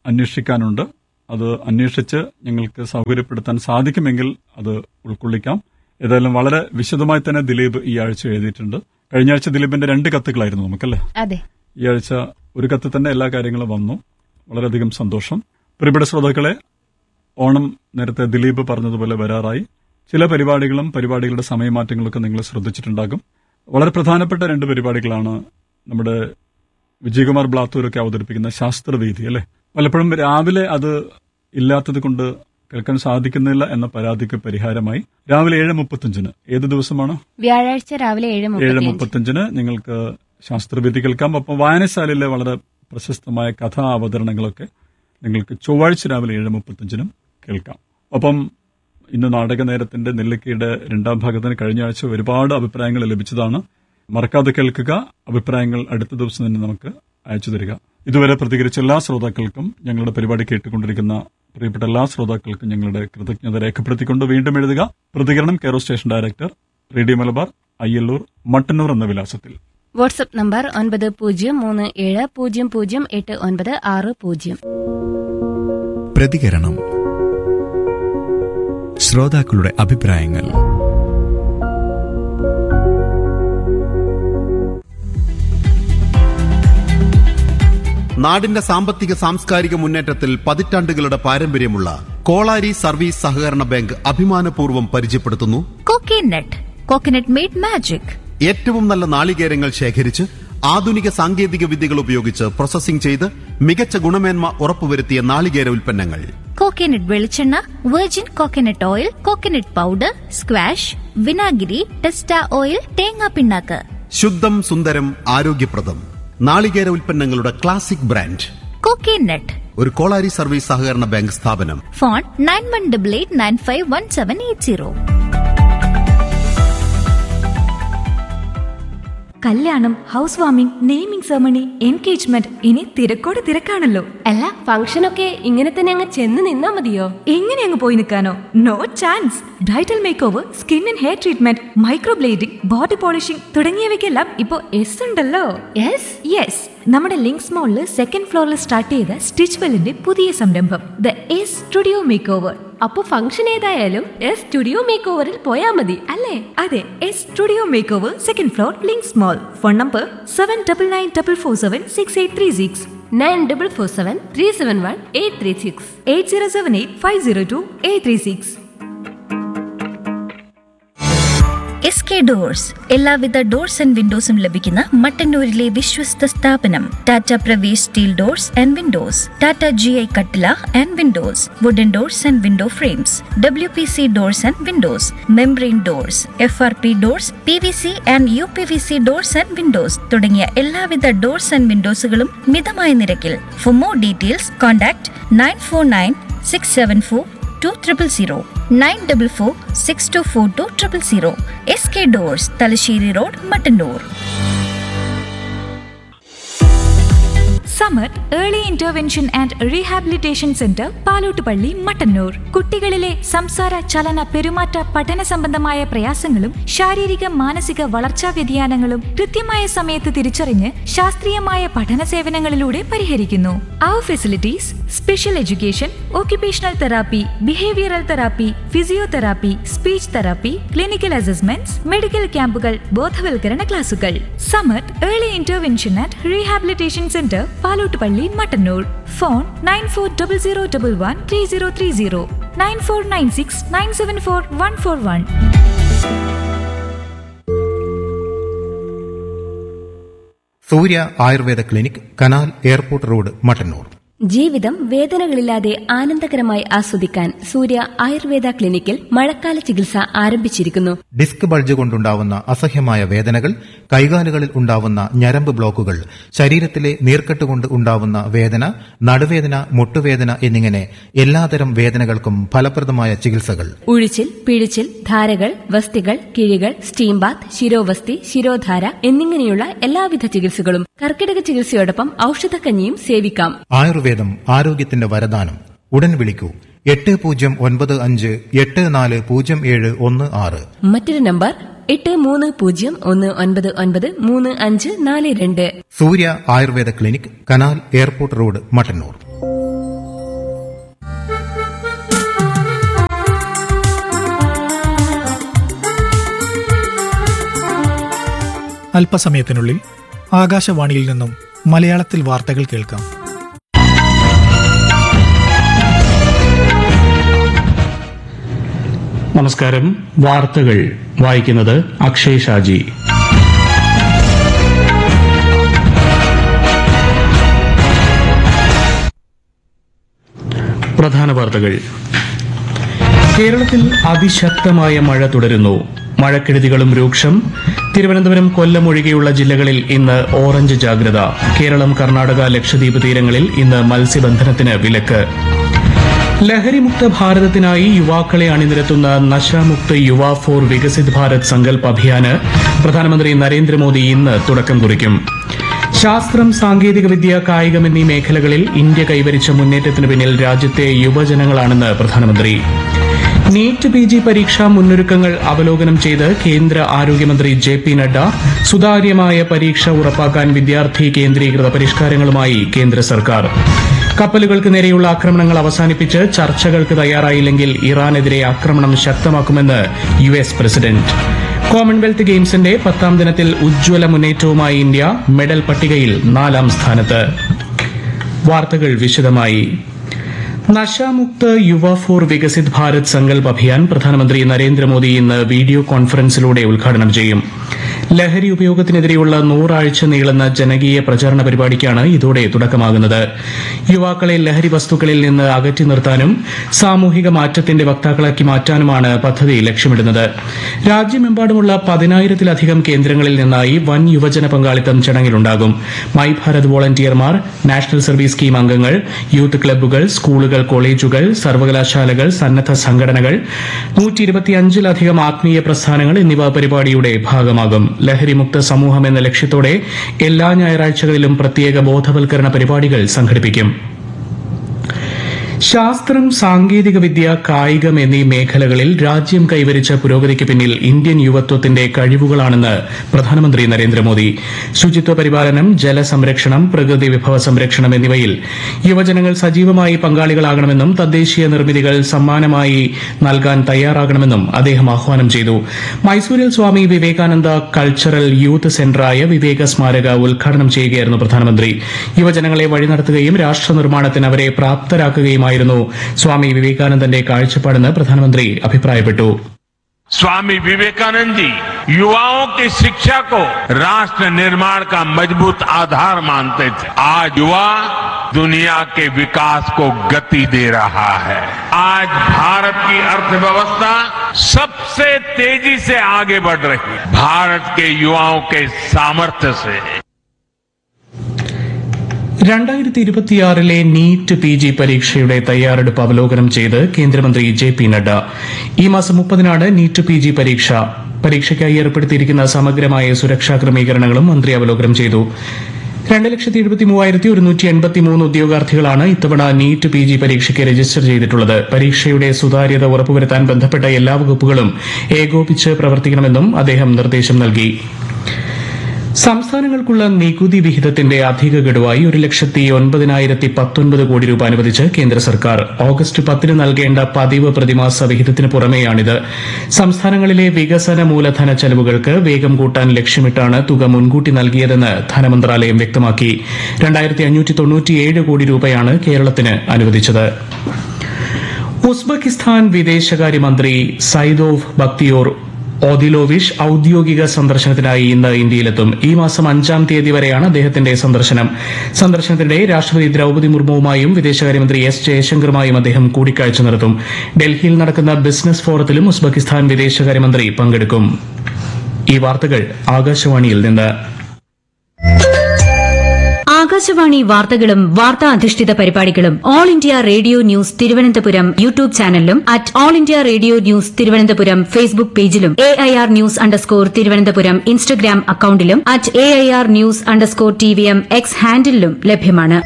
അന്വേഷിക്കാനുണ്ട്. അത് അന്വേഷിച്ച് ഞങ്ങൾക്ക് സൗകര്യപ്പെടുത്താൻ സാധിക്കുമെങ്കിൽ അത് ഉൾക്കൊള്ളിക്കാം. ഏതായാലും വളരെ വിശദമായി തന്നെ ദിലീപ് ഈ ആഴ്ച എഴുതിയിട്ടുണ്ട്. കഴിഞ്ഞ ആഴ്ച ദിലീപിന്റെ രണ്ട് കത്തുകളായിരുന്നു നമുക്കല്ലേ? അതെ. ഈ ആഴ്ച ഒരു കത്ത് തന്നെ എല്ലാ കാര്യങ്ങളും വന്നു. വളരെയധികം സന്തോഷം. പ്രിയപ്പെട്ട ശ്രോതാക്കളെ, ഓണം നേരത്തെ ദിലീപ് പറഞ്ഞതുപോലെ വരാറായി. ചില പരിപാടികളും പരിപാടികളുടെ സമയമാറ്റങ്ങളൊക്കെ നിങ്ങൾ ശ്രദ്ധിച്ചിട്ടുണ്ടാകും. വളരെ പ്രധാനപ്പെട്ട രണ്ട് പരിപാടികളാണ് നമ്മുടെ വിജയകുമാർ ബ്ലാത്തൂരൊക്കെ അവതരിപ്പിക്കുന്ന ശാസ്ത്രവേദി അല്ലെ. പലപ്പോഴും രാവിലെ അത് ഇല്ലാത്തത് കൊണ്ട് കേൾക്കാൻ സാധിക്കുന്നില്ല എന്ന പരാതിക്ക് പരിഹാരമായി രാവിലെ ഏഴ് മുപ്പത്തഞ്ചിന് ഏത് ദിവസമാണ്? വ്യാഴാഴ്ച രാവിലെ ഏഴ് മുപ്പത്തഞ്ചിന് നിങ്ങൾക്ക് ശാസ്ത്രവേദി കേൾക്കാം. ഒപ്പം വായനശാലയിലെ വളരെ പ്രശസ്തമായ കഥാ അവതരണങ്ങളൊക്കെ നിങ്ങൾക്ക് ചൊവ്വാഴ്ച രാവിലെ ഏഴ് മുപ്പത്തഞ്ചിനും കേൾക്കാം. ഒപ്പം ഇന്ന് നാടക നേരത്തിന്റെ നെല്ലിക്കയുടെ രണ്ടാം ഭാഗത്തിന് കഴിഞ്ഞ ആഴ്ച ഒരുപാട് അഭിപ്രായങ്ങൾ ലഭിച്ചതാണ്. മറക്കാതെ കേൾക്കുക. അഭിപ്രായങ്ങൾ അടുത്ത ദിവസം തന്നെ നമുക്ക് അയച്ചു തരിക. ഇതുവരെ പ്രതികരിച്ച എല്ലാ ശ്രോതാക്കൾക്കും, ഞങ്ങളുടെ പരിപാടി കേട്ടുകൊണ്ടിരിക്കുന്ന പ്രിയപ്പെട്ട എല്ലാ ശ്രോതാക്കൾക്കും ഞങ്ങളുടെ കൃതജ്ഞത രേഖപ്പെടുത്തിക്കൊണ്ട് വീണ്ടും എഴുതുക. പ്രതികരണം കെയറോ station director, radio Malabar, Ayyallur, Mattannur എന്ന വിലാസത്തിൽ. വാട്സ്ആപ്പ് നമ്പർ ഒൻപത് പൂജ്യം മൂന്ന് ഏഴ് പൂജ്യം പൂജ്യം എട്ട് ഒൻപത് ആറ് പൂജ്യം. പ്രതികരണം. ശ്രോതാക്കളുടെ അഭിപ്രായങ്ങൾ. നാടിന്റെ സാമ്പത്തിക സാംസ്കാരിക മുന്നേറ്റത്തിൽ പതിറ്റാണ്ടുകളുടെ പാരമ്പര്യമുള്ള കോളാരി സർവീസ് സഹകരണ ബാങ്ക് അഭിമാനപൂർവ്വം പരിചയപ്പെടുത്തുന്നു കോക്കനട്ട്. Coconut made magic. ഏറ്റവും നല്ല നാളികേരങ്ങൾ ശേഖരിച്ച് ആധുനിക സാങ്കേതിക വിദ്യകൾ ഉപയോഗിച്ച് പ്രോസസ്സിംഗ് ചെയ്ത് മികച്ച ഗുണമേന്മ ഉറപ്പുവരുത്തിയ നാളികേര ഉൽപ്പന്നങ്ങൾ. കോക്കനട്ട് വെളിച്ചെണ്ണ, virgin coconut oil, coconut powder, squash, വിനാഗിരി, ടെസ്റ്റ ഓയിൽ, തേങ്ങാ പിണ്ണാക്ക്. ശുദ്ധം, സുന്ദരം, ആരോഗ്യപ്രദം നാളികേര ഉൽപ്പന്നങ്ങളുടെ ക്ലാസിക് ബ്രാൻഡ് കോക്കനട്ട്. ഒരു കോളാരി സർവീസ് സഹകരണ ബാങ്ക് സ്ഥാപനം. Phone nine one double eight nine five one seven eight zero. കല്യാണം, house warming, naming ceremony, engagement, ഇനി തിരക്കോട് തിരക്കാണല്ലോ. അല്ല, ഫംഗ്ഷനൊക്കെ ഇങ്ങനെ തന്നെ അങ്ങ് ചെന്ന് നിന്നാ മതിയോ? എങ്ങനെ അങ്ങ് പോയി നിൽക്കാനോ? No chance. Bridal make over, skin and hair treatment, microblading, body polishing തുടങ്ങിയവയ്ക്കെല്ലാം ഇപ്പോ എസ് ഉണ്ടല്ലോ. യെസ് യെസ് നമ്മുടെ ലിങ്ക്സ് മോളിൽ സെക്കൻഡ് ഫ്ലോറിൽ സ്റ്റാർട്ട് ചെയ്ത സ്റ്റിച്ച് വെല്ലിന്റെ പുതിയ സംരംഭം the S studio make over. അപ്പൊ ഫംഗ്ഷൻ ഏതായാലും എസ് സ്റ്റുഡിയോ മേക്ക് ഓവറിൽ പോയാ മതി അല്ലേ? അതെ, S studio make over, second floor, links mall. Phone number seven double nine double four seven six eight three six nine double four seven three seven one eight three six eight zero seven eight five zero to eight three six. S K doors. എല്ലാവിധ doors and വിൻഡോസും ലഭിക്കുന്ന മട്ടന്നൂരിലെ വിശ്വസ്ത സ്ഥാപനം. Tata Pravesh steel doors and Windows, Tata G I കട്ടില and Windows, wooden doors and window frames, W P C doors and Windows, membrane doors, F R P doors, P V C and you P V C doors and Windows തുടങ്ങിയ എല്ലാവിധ doors and വിൻഡോസുകളും മിതമായ നിരക്കിൽ. For more details contact nine four nine six seven four two triple zero nine double four six to four two triple zero. S K doors, Thalassery road, Mattannur. Samar early intervention and rehabilitation centre, Palottupalli, Mattannur. കുട്ടികളിലെ സംസാര, ചലന, പെരുമാറ്റ, പഠന സംബന്ധമായ പ്രയാസങ്ങളും ശാരീരിക മാനസിക വളർച്ചാ വ്യതിയാനങ്ങളും കൃത്യമായ സമയത്ത് തിരിച്ചറിഞ്ഞ് ശാസ്ത്രീയമായ പഠന സേവനങ്ങളിലൂടെ പരിഹരിക്കുന്നു. അവർ facilities: special education, occupational therapy, behavioural therapy, physiotherapy, speech therapy, clinical assessments, medical ക്യാമ്പുകൾ, ബോധവൽക്കരണ ക്ലാസുകൾ. Samar early intervention and rehabilitation centre, Palottupalli, Mattannur. Phone nine four double zero double one three zero three zero nine four nine six nine seven four one four one. Surya Ayurveda clinic, canal airport road, Mattannur. ജീവിതം വേദനകളില്ലാതെ ആനന്ദകരമായി ആസ്വദിക്കാൻ സൂര്യ ആയുർവേദ ക്ലിനിക്കിൽ മഴക്കാല ചികിത്സ ആരംഭിച്ചിരിക്കുന്നു. Disc bulge കൊണ്ടുണ്ടാവുന്ന അസഹ്യമായ വേദനകൾ, കൈകാലുകളിൽ ഉണ്ടാവുന്ന ഞരമ്പ് ബ്ലോക്കുകൾ, ശരീരത്തിലെ നീർക്കെട്ട് കൊണ്ട് ഉണ്ടാവുന്ന വേദന, നടുവേദന, മുട്ടുവേദന എന്നിങ്ങനെ എല്ലാതരം വേദനകൾക്കും ഫലപ്രദമായ ചികിത്സകൾ. ഉഴിച്ചിൽ, പിഴിച്ചിൽ, ധാരകൾ, വസ്തികൾ, കിഴികൾ, സ്റ്റീം ബാത്ത്, ശിരോവസ്തി, ശിരോധാര എന്നിങ്ങനെയുള്ള എല്ലാവിധ ചികിത്സകളും കർക്കിടക ചികിത്സയോടൊപ്പം ഔഷധക്കഞ്ഞിയും സേവിക്കാം. ആയുർവേദം ആരോഗ്യത്തിന്റെ വരദാനം. ഉടൻ വിളിക്കൂ എട്ട് പൂജ്യം ഒൻപത് അഞ്ച് എട്ട് നാല് പൂജ്യം ഏഴ് ഒന്ന് ആറ്. മറ്റൊരു നമ്പർ എട്ട് മൂന്ന് പൂജ്യം ഒന്ന് ഒൻപത് ഒൻപത് മൂന്ന് അഞ്ച് നാല് രണ്ട്. സൂര്യ Ayurveda clinic, canal airport road, Mattannur. അല്പസമയത്തിനുള്ളിൽ ആകാശവാണിയിൽ നിന്നും മലയാളത്തിൽ വാർത്തകൾ കേൾക്കാം. നമസ്കാരം. വാർത്തകൾ വായിക്കുന്നത് അക്ഷയ് ഷാജി. പ്രധാന വാർത്തകൾ. കേരളത്തിൽ അതിശക്തമായ മഴ തുടരുന്നു. മഴക്കെടുതികളും രൂക്ഷം. തിരുവനന്തപുരം, കൊല്ലം ഒഴികെയുള്ള ജില്ലകളിൽ ഇന്ന് ഓറഞ്ച് ജാഗ്രത. കേരളം, കർണാടക, ലക്ഷദ്വീപ് തീരങ്ങളിൽ ഇന്ന് മത്സ്യബന്ധനത്തിന് വിലക്ക്. ലഹരിമുക്ത ഭാരതത്തിനായി യുവാക്കളെ അണിനിരത്തുന്ന നശാമുക്ത് യുവ ഫോർ വികസിത് ഭാരത് സങ്കൽപ് അഭിയാന് പ്രധാനമന്ത്രി നരേന്ദ്രമോദി ഇന്ന് തുടക്കം കുറിക്കും. ശാസ്ത്രം, സാങ്കേതികവിദ്യ, കായികം എന്നീ മേഖലകളിൽ ഇന്ത്യ കൈവരിച്ച മുന്നേറ്റത്തിന് പിന്നിൽ രാജ്യത്തെ യുവജനങ്ങളാണെന്ന് പ്രധാനമന്ത്രി. നീറ്റ് പി ജി പരീക്ഷാ മുന്നൊരുക്കങ്ങൾ അവലോകനം ചെയ്ത് കേന്ദ്ര ആരോഗ്യമന്ത്രി ജെ പി നഡ്ഡ. സുതാര്യമായ പരീക്ഷ ഉറപ്പാക്കാൻ വിദ്യാർത്ഥി കേന്ദ്രീകൃത പരിഷ്കാരങ്ങളുമായി കേന്ദ്ര സർക്കാർ. കപ്പലുകൾക്ക് നേരെയുള്ള ആക്രമണങ്ങൾ അവസാനിപ്പിച്ച് ചർച്ചകൾക്ക് തയ്യാറായില്ലെങ്കിൽ ഇറാനെതിരെ ആക്രമണം ശക്തമാക്കുമെന്ന് യു എസ് പ്രസിഡന്റ്. കോമൺവെൽത്ത് ഗെയിംസിന്റെ പത്താം ദിനത്തിൽ ഉജ്ജ്വല മുന്നേറ്റവുമായി ഇന്ത്യ. മെഡൽ പട്ടികയിൽ നാലാം സ്ഥാനത്ത്. വാർത്തകൾ വിശദമായി. നശാമുക്ത് യുവ ഫോർ വികസിത് ഭാരത് സങ്കൽപ് അഭിയാൻ പ്രധാനമന്ത്രി നരേന്ദ്രമോദി ഇന്ന് വീഡിയോ കോൺഫറൻസിലൂടെ ഉദ്ഘാടനം ചെയ്യും. ലഹരി ഉപയോഗത്തിനെതിരെയുള്ള നൂറാഴ്ച നീളുന്ന ജനകീയ പ്രചാരണ പരിപാടിക്കാണ് ഇതോടെ തുടക്കമാകുന്നത്. യുവാക്കളെ ലഹരി വസ്തുക്കളിൽ നിന്ന് അകറ്റി നിർത്താനും സാമൂഹിക മാറ്റത്തിന്റെ വക്താക്കളാക്കി മാറ്റാനുമാണ് പദ്ധതി ലക്ഷ്യമിടുന്നത്. രാജ്യമെമ്പാടുമുള്ള പതിനായിരത്തിലധികം കേന്ദ്രങ്ങളിൽ നിന്നായി വൻ യുവജന പങ്കാളിത്തം ചടങ്ങിലുണ്ടാകും. My Bharat വോളണ്ടിയർമാർ, national service scheme അംഗങ്ങൾ, യൂത്ത് ക്ലബ്ബുകൾ, സ്കൂളുകൾ, കോളേജുകൾ, സർവകലാശാലകൾ, സന്നദ്ധ സംഘടനകൾ, നൂറ്റി ഇരുപത്തിയഞ്ചിലധികം ആത്മീയ പ്രസ്ഥാനങ്ങൾ എന്നിവ പരിപാടിയുടെ ഭാഗമാകും. ലഹരിമുക്ത സമൂഹം എന്ന ലക്ഷ്യത്തോടെ എല്ലാ ഞായറാഴ്ചകളിലും പ്രത്യേക ബോധവൽക്കരണ പരിപാടികൾ സംഘടിപ്പിക്കും. ശാസ്ത്രം, സാങ്കേതികവിദ്യ, കായികം എന്നീ മേഖലകളിൽ രാജ്യം കൈവരിച്ച പുരോഗതിക്ക് പിന്നിൽ ഇന്ത്യൻ യുവത്വത്തിന്റെ കഴിവുകളാണെന്ന് പ്രധാനമന്ത്രി നരേന്ദ്രമോദി. ശുചിത്വ പരിപാലനം, ജലസംരക്ഷണം, പ്രകൃതി വിഭവ സംരക്ഷണം എന്നിവയിൽ യുവജനങ്ങൾ സജീവമായി പങ്കാളികളാകണമെന്നും തദ്ദേശീയ നിർമ്മിതികൾ സമ്മാനമായി നൽകാൻ തയ്യാറാകണമെന്നും അദ്ദേഹം ആഹ്വാനം ചെയ്തു. മൈസൂരിൽ സ്വാമി വിവേകാനന്ദ കൾച്ചറൽ യൂത്ത് സെന്ററായ വിവേക സ്മാരക ഉദ്ഘാടനം ചെയ്യുകയായിരുന്നു പ്രധാനമന്ത്രി. യുവജനങ്ങളെ വഴി നടത്തുകയും രാഷ്ട്ര നിർമ്മാണത്തിന് അവരെ പ്രാപ്തരാക്കുകയും സ്വാമി വിവേകാനന്ദന്റെ കാഴ്ചപ്പാടെന്ന് പ്രധാനമന്ത്രി അഭിപ്രായപ്പെട്ടു. स्वामी विवेकानंद जी युवाओं की शिक्षा को राष्ट्र निर्माण का मजबूत आधार मानते थे. आज युवा दुनिया के विकास को गति दे रहा है. आज भारत की अर्थव्यवस्था सबसे तेजी से आगे बढ़ रही है. भारत के युवाओं के सामर्थ्य से. രണ്ടായിരത്തി ഇരുപത്തിയാറിലെ നീറ്റ് പി ജി പരീക്ഷയുടെ തയ്യാറെടുപ്പ് അവലോകനം ചെയ്ത് കേന്ദ്രമന്ത്രി ജെ പി നഡ്ഡ. ഈ മാസം മുപ്പതിനാണ് നീറ്റ് പി ജി പരീക്ഷ. പരീക്ഷയ്ക്കായി ഏർപ്പെടുത്തിയിരിക്കുന്ന സമഗ്രമായ സുരക്ഷാ ക്രമീകരണങ്ങളും മന്ത്രി അവലോകനം ചെയ്തു. രണ്ട് ലക്ഷത്തി എഴുപത്തി മൂവായിരത്തി ഒരുന്നൂറ്റി എൺപത്തി മൂന്ന് ഉദ്യോഗാർത്ഥികളാണ് ഇത്തവണ നീറ്റ് പി ജി പരീക്ഷയ്ക്ക് രജിസ്റ്റർ ചെയ്തിട്ടുള്ളത്. പരീക്ഷയുടെ സുതാര്യത ഉറപ്പുവരുത്താൻ ബന്ധപ്പെട്ട എല്ലാ വകുപ്പുകളും ഏകോപിച്ച് പ്രവർത്തിക്കണമെന്നും അദ്ദേഹം നിർദ്ദേശം നൽകി. സംസ്ഥാനങ്ങൾക്കുള്ള നികുതി വിഹിതത്തിന്റെ അധിക ഗഡുവായി ഒരു ലക്ഷത്തി ഒൻപതിനായിരത്തി പത്തൊൻപത് കോടി രൂപ അനുവദിച്ച് കേന്ദ്ര സർക്കാർ. ഓഗസ്റ്റ് പത്തിന് നൽകേണ്ട പതിവ് പ്രതിമാസ വിഹിതത്തിന് പുറമെയാണിത്. സംസ്ഥാനങ്ങളിലെ വികസന മൂലധന ചെലവുകൾക്ക് വേഗം കൂട്ടാൻ ലക്ഷ്യമിട്ടാണ് തുക മുൻകൂട്ടി നൽകിയതെന്ന് ധനമന്ത്രാലയം വ്യക്തമാക്കി. രണ്ടായിരത്തി അഞ്ഞൂറ്റി തൊണ്ണൂറ്റിയേഴ് കോടി രൂപയാണ് കേരളത്തിന് അനുവദിച്ചത്. ഉസ്ബെക്കിസ്ഥാൻ വിദേശകാര്യമന്ത്രി സൈദോവ് ബക്തിയോർ ഓദിലോവിഷ് ഔദ്യോഗിക സന്ദർശനത്തിനായി ഇന്ന് ഇന്ത്യയിലെത്തും. ഈ മാസം അഞ്ചാം തീയതി വരെയാണ് അദ്ദേഹത്തിന്റെ സന്ദർശനം. സന്ദർശനത്തിനിടെ രാഷ്ട്രപതി ദ്രൌപദി മുർമുവുമായും വിദേശകാര്യമന്ത്രി എസ് ജയശങ്കറുമായും അദ്ദേഹം കൂടിക്കാഴ്ച നടത്തും. ഡൽഹിയിൽ നടക്കുന്ന ബിസിനസ് ഫോറത്തിലും ഉസ്ബെക്കിസ്ഥാൻ വിദേശകാര്യമന്ത്രി പങ്കെടുക്കും. ഈ വാർത്തകൾ ആകാശവാണിയിൽ നിന്ന്. ആകാശവാണി വാർത്തകളും വാർത്താ അധിഷ്ഠിത പരിപാടികളും all India radio news Thiruvananthapuram YouTube ചാനലിലും at all India radio news Thiruvananthapuram Facebook പേജിലും A I R news underscore Thiruvananthapuram Instagram അക്കൌണ്ടിലും at A I R news underscore T V M X ഹാൻഡിലും ലഭ്യമാണ്.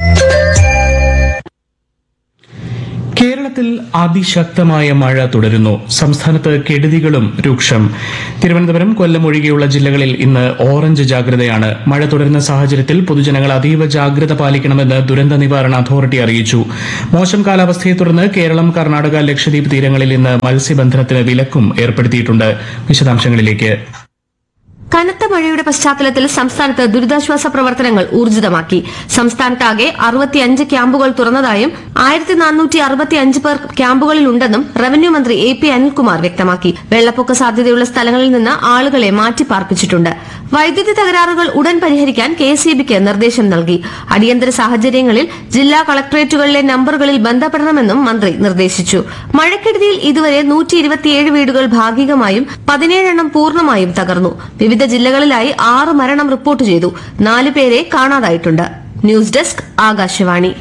കേരളത്തിൽ അതിശക്തമായ മഴ തുടരുന്നു. സംസ്ഥാനത്ത് കെടുതികളും രൂക്ഷം. തിരുവനന്തപുരം, കൊല്ലം ഒഴികെയുള്ള ജില്ലകളിൽ ഇന്ന് ഓറഞ്ച് ജാഗ്രതയാണ്. മഴ തുടരുന്ന സാഹചര്യത്തിൽ പൊതുജനങ്ങൾ അതീവ ജാഗ്രത പാലിക്കണമെന്ന് ദുരന്ത നിവാരണ അതോറിറ്റി അറിയിച്ചു. മോശം കാലാവസ്ഥയെ തുടർന്ന് കേരളം, കർണാടക, ലക്ഷദ്വീപ് തീരങ്ങളിൽ ഇന്ന് മത്സ്യബന്ധനത്തിന് വിലക്കും ഏർപ്പെടുത്തിയിട്ടുണ്ട്. വിശദാംശങ്ങളിലേക്ക്. കനത്ത മഴയുടെ പശ്ചാത്തലത്തിൽ സംസ്ഥാനത്ത് ദുരിതാശ്വാസ പ്രവർത്തനങ്ങൾ ഊർജിതമാക്കി. സംസ്ഥാനത്താകെ അറുപത്തിയഞ്ച് ക്യാമ്പുകൾ തുറന്നതായും ആയിരത്തി നാനൂറ്റി അറുപത്തിയഞ്ച് പേർ ക്യാമ്പുകളിലുണ്ടെന്നും റവന്യൂ മന്ത്രി എ പി അനിൽകുമാർ വ്യക്തമാക്കി. വെള്ളപ്പൊക്ക സാധ്യതയുള്ള സ്ഥലങ്ങളിൽ നിന്ന് ആളുകളെ മാറ്റിപ്പാർപ്പിച്ചിട്ടുണ്ട്. വൈദ്യുതി തകരാറുകൾ ഉടൻ പരിഹരിക്കാൻ കെ എസ് ഇ ബിക്ക് നിർദ്ദേശം നൽകി. അടിയന്തര സാഹചര്യങ്ങളിൽ ജില്ലാ കളക്ടറേറ്റുകളിലെ നമ്പറുകളിൽ ബന്ധപ്പെടണമെന്നും മന്ത്രി നിർദ്ദേശിച്ചു. മഴക്കെടുതിയിൽ ഇതുവരെ നൂറ്റി ഇരുപത്തിയേഴ് വീടുകൾ ഭാഗികമായും പതിനേഴെണ്ണം പൂർണ്ണമായും തകർന്നു. വിവിധ ജില്ലകളിലായി ആറ് മരണം റിപ്പോർട്ട് ചെയ്തു. നാല് പേരെ കാണാതായിട്ടുണ്ട്. News desk Akashvani.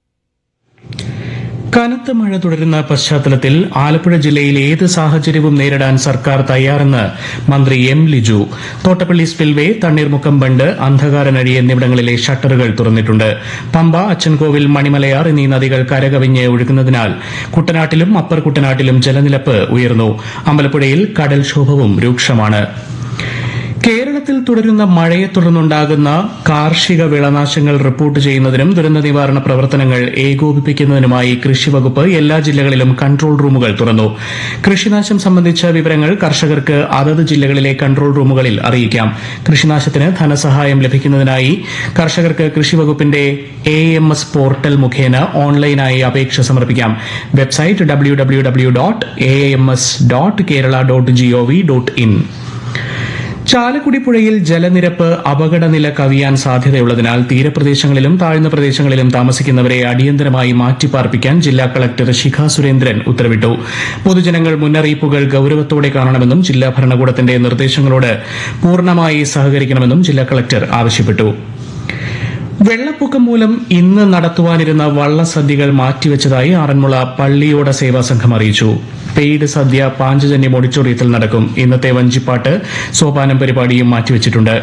കനത്ത മഴ തുടരുന്ന പശ്ചാത്തലത്തിൽ ആലപ്പുഴ ജില്ലയിൽ ഏത് സാഹചര്യവും നേരിടാൻ സർക്കാർ തയ്യാറെന്ന് മന്ത്രി എം ലിജു. തോട്ടപ്പള്ളി സ്പിൽവേ, തണ്ണീർമുക്കം ബണ്ട്, അന്ധകാരനഴി എന്നിവിടങ്ങളിലെ ഷട്ടറുകൾ തുറന്നിട്ടുണ്ട്. പമ്പ, അച്ചൻകോവിൽ, മണിമലയാർ എന്നീ നദികൾ കരകവിഞ്ഞ് ഒഴുകുന്നതിനാൽ കുട്ടനാട്ടിലും അപ്പർ കുട്ടനാട്ടിലും ജലനിരപ്പ് ഉയർന്നു. അമ്പലപ്പുഴയിൽ കടൽക്ഷോഭവും രൂക്ഷമാണ്. കേരളത്തിൽ തുടരുന്ന മഴയെ തുടർന്നുണ്ടാകുന്ന കാർഷിക വിളനാശങ്ങൾ റിപ്പോർട്ട് ചെയ്യുന്നതിനും ദുരന്ത നിവാരണ പ്രവർത്തനങ്ങൾ ഏകോപിപ്പിക്കുന്നതിനുമായി കൃഷിവകുപ്പ് എല്ലാ ജില്ലകളിലും കൺട്രോൾ റൂമുകൾ തുറന്നു. കൃഷിനാശം സംബന്ധിച്ച വിവരങ്ങൾ കർഷകർക്ക് അതത് ജില്ലകളിലെ കൺട്രോൾ റൂമുകളിൽ അറിയിക്കാം. കൃഷിനാശത്തിന് ധനസഹായം ലഭിക്കുന്നതിനായി കർഷകർക്ക് കൃഷിവകുപ്പിന്റെ എ എം എസ് പോർട്ടൽ മുഖേന ഓൺലൈനായി അപേക്ഷ സമർപ്പിക്കാം. Website W W W dot A M S dot Kerala dot G O V dot in. Chalakudy പുഴയിൽ ജലനിരപ്പ് അപകടനില കവിയാൻ സാധ്യതയുള്ളതിനാൽ തീരപ്രദേശങ്ങളിലും താഴ്ന്ന പ്രദേശങ്ങളിലും താമസിക്കുന്നവരെ അടിയന്തരമായി മാറ്റിപ്പാർപ്പിക്കാൻ ജില്ലാ കളക്ടർ ശിഖ സുരേന്ദ്രൻ ഉത്തരവിട്ടു. പൊതുജനങ്ങൾ മുന്നറിയിപ്പുകൾ ഗൌരവത്തോടെ കാണണമെന്നും ജില്ലാ ഭരണകൂടത്തിന്റെ നിർദ്ദേശങ്ങളോട് പൂർണ്ണമായി സഹകരിക്കണമെന്നും ജില്ലാ കളക്ടർ ആവശ്യപ്പെട്ടു. വെള്ളപ്പൊക്കം മൂലം ഇന്ന് നടത്തുവാനിരുന്ന വള്ളസദ്യകൾ മാറ്റിവെച്ചതായി ആറന്മുള പള്ളിയോട സേവാ സംഘം അറിയിച്ചു. പെയ്ഡ് സദ്യ പാഞ്ചജന്യം ഓഡിറ്റോറിയത്തിൽ നടക്കും. ഇന്നത്തെ വഞ്ചിപ്പാട്ട് സോപാനം പരിപാടിയും മാറ്റിവെച്ചിട്ടുണ്ട്.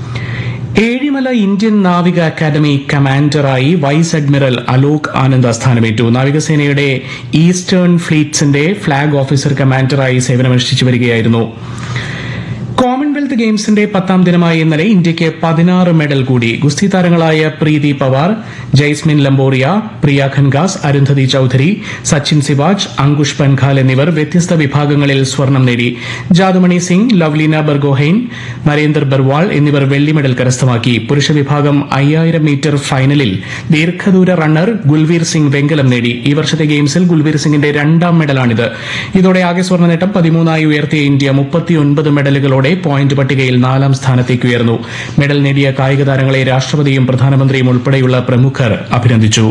ഏഴിമല ഇന്ത്യൻ നാവിക academy കമാൻഡറായി vice admiral Alok Anand സ്ഥാനമേറ്റു. നാവികസേനയുടെ ഈസ്റ്റേൺ ഫ്ലീറ്റ്സിന്റെ ഫ്ളാഗ് ഓഫീസർ കമാൻഡറായി സേവനമനുഷ്ഠിച്ചു വരികയായിരുന്നു. കോമൺവെൽത്ത് ഗെയിംസിന്റെ പത്താം ദിനമായ ഇന്നലെ ഇന്ത്യയ്ക്ക് പതിനാറ് മെഡൽ കൂടി. ഗുസ്തി താരങ്ങളായ പ്രീതി പവാർ, ജയ്സ്മിൻ ലംബോറിയ, പ്രിയ ഖൻഗാസ്, അരുന്ധതി ചൌധരി, സച്ചിൻ സിവാജ്, അങ്കുഷ് പൻഖാൽ എന്നിവർ വ്യത്യസ്ത വിഭാഗങ്ങളിൽ സ്വർണം നേടി. ജാദുമണി സിംഗ്, ലവ്ലീന ബർഗോഹൈൻ, നരേന്ദർ ബർവാൾ എന്നിവർ വെള്ളി മെഡൽ കരസ്ഥമാക്കി. പുരുഷ വിഭാഗം അയ്യായിരം മീറ്റർ ഫൈനലിൽ ദീർഘദൂര റണ്ണർ ഗുൽവീർ സിംഗ് വെങ്കലം നേടി. ഈ വർഷത്തെ ഗെയിംസിൽ ഗുൽവീർ സിംഗിന്റെ രണ്ടാം മെഡലാണിത്. ഇതോടെ ആകെ സ്വർണ്ണ നേട്ടം പതിമൂന്നായി ഉയർത്തിയ ഇന്ത്യ മുപ്പത്തിയൊൻപത് മെഡലുകളോടെ പോയിന്റ് പട്ടികയിൽ നാലാം സ്ഥാനത്തേക്ക് ഉയർന്നു. മെഡൽ നേടിയ കായിക താരങ്ങളെ രാഷ്ട്രപതിയും പ്രധാനമന്ത്രിയും ഉൾപ്പെടെയുള്ള പ്രമുഖർ അഭിനന്ദിച്ചു.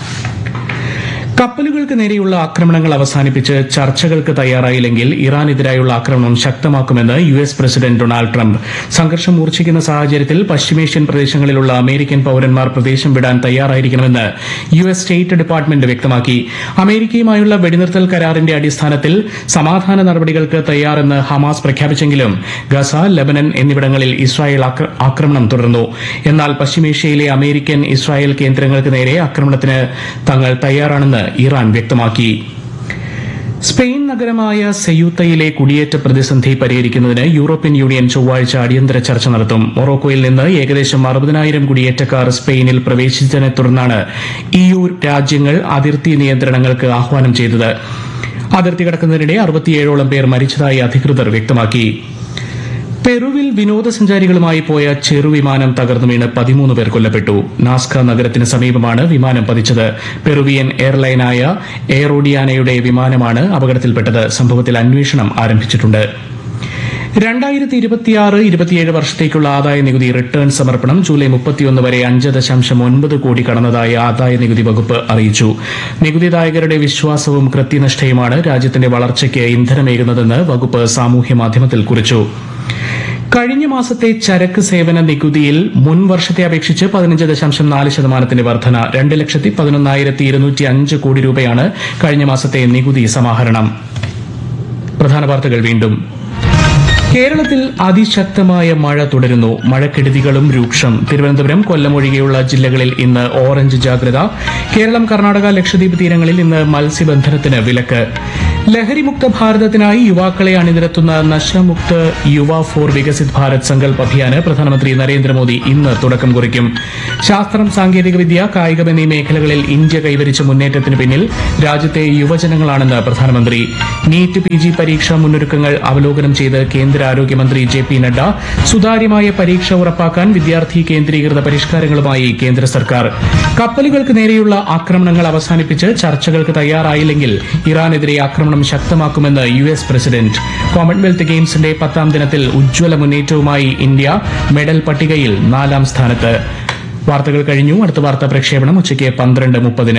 കപ്പലുകൾക്ക് നേരെയുള്ള ആക്രമണങ്ങൾ അവസാനിപ്പിച്ച് ചർച്ചകൾക്ക് തയ്യാറായില്ലെങ്കിൽ ഇറാനെതിരായുള്ള ആക്രമണം ശക്തമാക്കുമെന്ന് U S president Donald Trump. സംഘർഷം മൂർച്ഛിക്കുന്ന സാഹചര്യത്തിൽ പശ്ചിമേഷ്യൻ പ്രദേശങ്ങളിലുള്ള അമേരിക്കൻ പൌരന്മാർ പ്രദേശം വിടാൻ തയ്യാറായിരിക്കണമെന്ന് യു എസ് സ്റ്റേറ്റ് ഡിപ്പാർട്ട്മെന്റ് വ്യക്തമാക്കി. അമേരിക്കയുമായുള്ള വെടിനിർത്തൽ കരാറിന്റെ അടിസ്ഥാനത്തിൽ സമാധാന നടപടികൾക്ക് തയ്യാറെന്ന് ഹമാസ് പ്രഖ്യാപിച്ചെങ്കിലും ഗസ, ലബനൻ എന്നിവിടങ്ങളിൽ ഇസ്രായേൽ ആക്രമണം തുടർന്നു. എന്നാൽ പശ്ചിമേഷ്യയിലെ അമേരിക്കൻ ഇസ്രായേൽ കേന്ദ്രങ്ങൾക്ക് നേരെ ആക്രമണത്തിന് തങ്ങൾ തയ്യാറാണെന്ന് ഇറാൻ വ്യക്തമാക്കി. സ്പെയിൻ നഗരമായ സെയൂത്തയിലെ കുടിയേറ്റ പ്രതിസന്ധി പരിഹരിക്കുന്നതിന് യൂറോപ്യൻ യൂണിയൻ ചൊവ്വാഴ്ച അടിയന്തര ചർച്ച നടത്തും. മൊറോക്കോയിൽ നിന്ന് ഏകദേശം അറുപതിനായിരം കുടിയേറ്റക്കാർ സ്പെയിനിൽ പ്രവേശിച്ചതിനെ തുടർന്നാണ് ഇ യു രാജ്യങ്ങൾ അതിർത്തി നിയന്ത്രണങ്ങൾക്ക് ആഹ്വാനം ചെയ്തത്. അതിർത്തി കടക്കുന്നതിനിടെ അറുപത്തിയേഴോളം പേർ മരിച്ചതായി അധികൃതർ വ്യക്തമാക്കി. പെറുവിൽ വിനോദസഞ്ചാരികളുമായി പോയ ചെറുവിമാനം തകർന്നു വീണ് പതിമൂന്ന് പേർ കൊല്ലപ്പെട്ടു. നാസ്ക നഗരത്തിന് സമീപമാണ് വിമാനം പതിച്ചത്. പെറുവിയൻ എയർലൈനായ എയറോഡിയാനയുടെ വിമാനമാണ് അപകടത്തിൽപ്പെട്ടത്. സംഭവത്തിൽ അന്വേഷണം ആരംഭിച്ചിട്ടുണ്ട്. രണ്ടായിരത്തി ഇരുപത്തിയാറ് ഇരുപത്തിയേഴ് വർഷത്തേക്കുള്ള ആദായ നികുതി റിട്ടേൺ സമർപ്പണം ജൂലൈ മുപ്പത്തിയൊന്ന് വരെ അഞ്ച് ദശാംശം ഒൻപത് കോടി കടന്നതായി ആദായ നികുതി വകുപ്പ് അറിയിച്ചു. നികുതിദായകരുടെ വിശ്വാസവും കൃത്യനിഷ്ഠയുമാണ് രാജ്യത്തിന്റെ വളർച്ചയ്ക്ക് ഇന്ധനമേകുന്നതെന്ന് വകുപ്പ് സാമൂഹ്യ മാധ്യമത്തിൽ കുറിച്ചു. കഴിഞ്ഞ മാസത്തെ ചരക്ക് സേവന നികുതിയിൽ മുൻ വർഷത്തെ അപേക്ഷിച്ച് പതിനഞ്ച് ദശാംശം നാല് ശതമാനത്തിന്റെ വർധന. രണ്ട് ലക്ഷത്തി പതിനൊന്നായിരത്തി ഇരുന്നൂറ്റി അഞ്ച് കോടി രൂപയാണ് കഴിഞ്ഞ മാസത്തെ നികുതി സമാഹരണം. പ്രധാന വാർത്തകൾ വീണ്ടും. കേരളത്തിൽ അതിശക്തമായ മഴ തുടരുന്നു. മഴക്കെടുതികളും രൂക്ഷം. തിരുവനന്തപുരം, കൊല്ലം ഒഴികെയുള്ള ജില്ലകളിൽ ഇന്ന് ഓറഞ്ച് ജാഗ്രത. കേരളം, കർണാടക, ലക്ഷദ്വീപ് തീരങ്ങളിൽ ഇന്ന് മത്സ്യബന്ധനത്തിന് വിലക്ക്. ലഹരിമുക്ത ഭാരതത്തിനായി യുവാക്കളെ അണിനിരത്തുന്ന നശമുക്ത് യുവ ഫോർ വികസിത് ഭാരത് സങ്കൽപ് അഭിയാന് പ്രധാനമന്ത്രി നരേന്ദ്രമോദി ഇന്ന് തുടക്കം കുറിക്കും. ശാസ്ത്രം, സാങ്കേതികവിദ്യ, കായികം എന്നീ മേഖലകളിൽ ഇന്ത്യ കൈവരിച്ച മുന്നേറ്റത്തിന് പിന്നിൽ രാജ്യത്തെ യുവജനങ്ങളാണെന്ന് പ്രധാനമന്ത്രി. നീറ്റ് പി ജി പരീക്ഷാ മുന്നൊരുക്കങ്ങൾ അവലോകനം ചെയ്ത് കേന്ദ്ര ആരോഗ്യമന്ത്രി ജെ പി നഡ്ഡ സുതാര്യമായ പരീക്ഷ ഉറപ്പാക്കാൻ വിദ്യാർത്ഥി കേന്ദ്രീകൃത പരിഷ്കാരങ്ങളുമായി കേന്ദ്ര സർക്കാർ. കപ്പലുകൾക്ക് നേരെയുള്ള ആക്രമണങ്ങൾ അവസാനിപ്പിച്ച് ചർച്ചകൾക്ക് തയ്യാറായില്ലെങ്കിൽ ഇറാനെതിരെ ആക്രമണം ശക്തമാക്കുമെന്ന് യു എസ് പ്രസിഡന്റ്. കോമൺവെൽത്ത് ഗെയിംസിന്റെ പത്താം ദിനത്തിൽ ഉജ്ജ്വല മുന്നേറ്റവുമായി ഇന്ത്യ മെഡൽ പട്ടികയിൽ നാലാം സ്ഥാനത്ത്. വാർത്തകൾ കഴിഞ്ഞു. അടുത്ത വാർത്താ പ്രക്ഷേപണം ഉച്ചയ്ക്ക് പന്ത്രണ്ട് മുപ്പതിന്.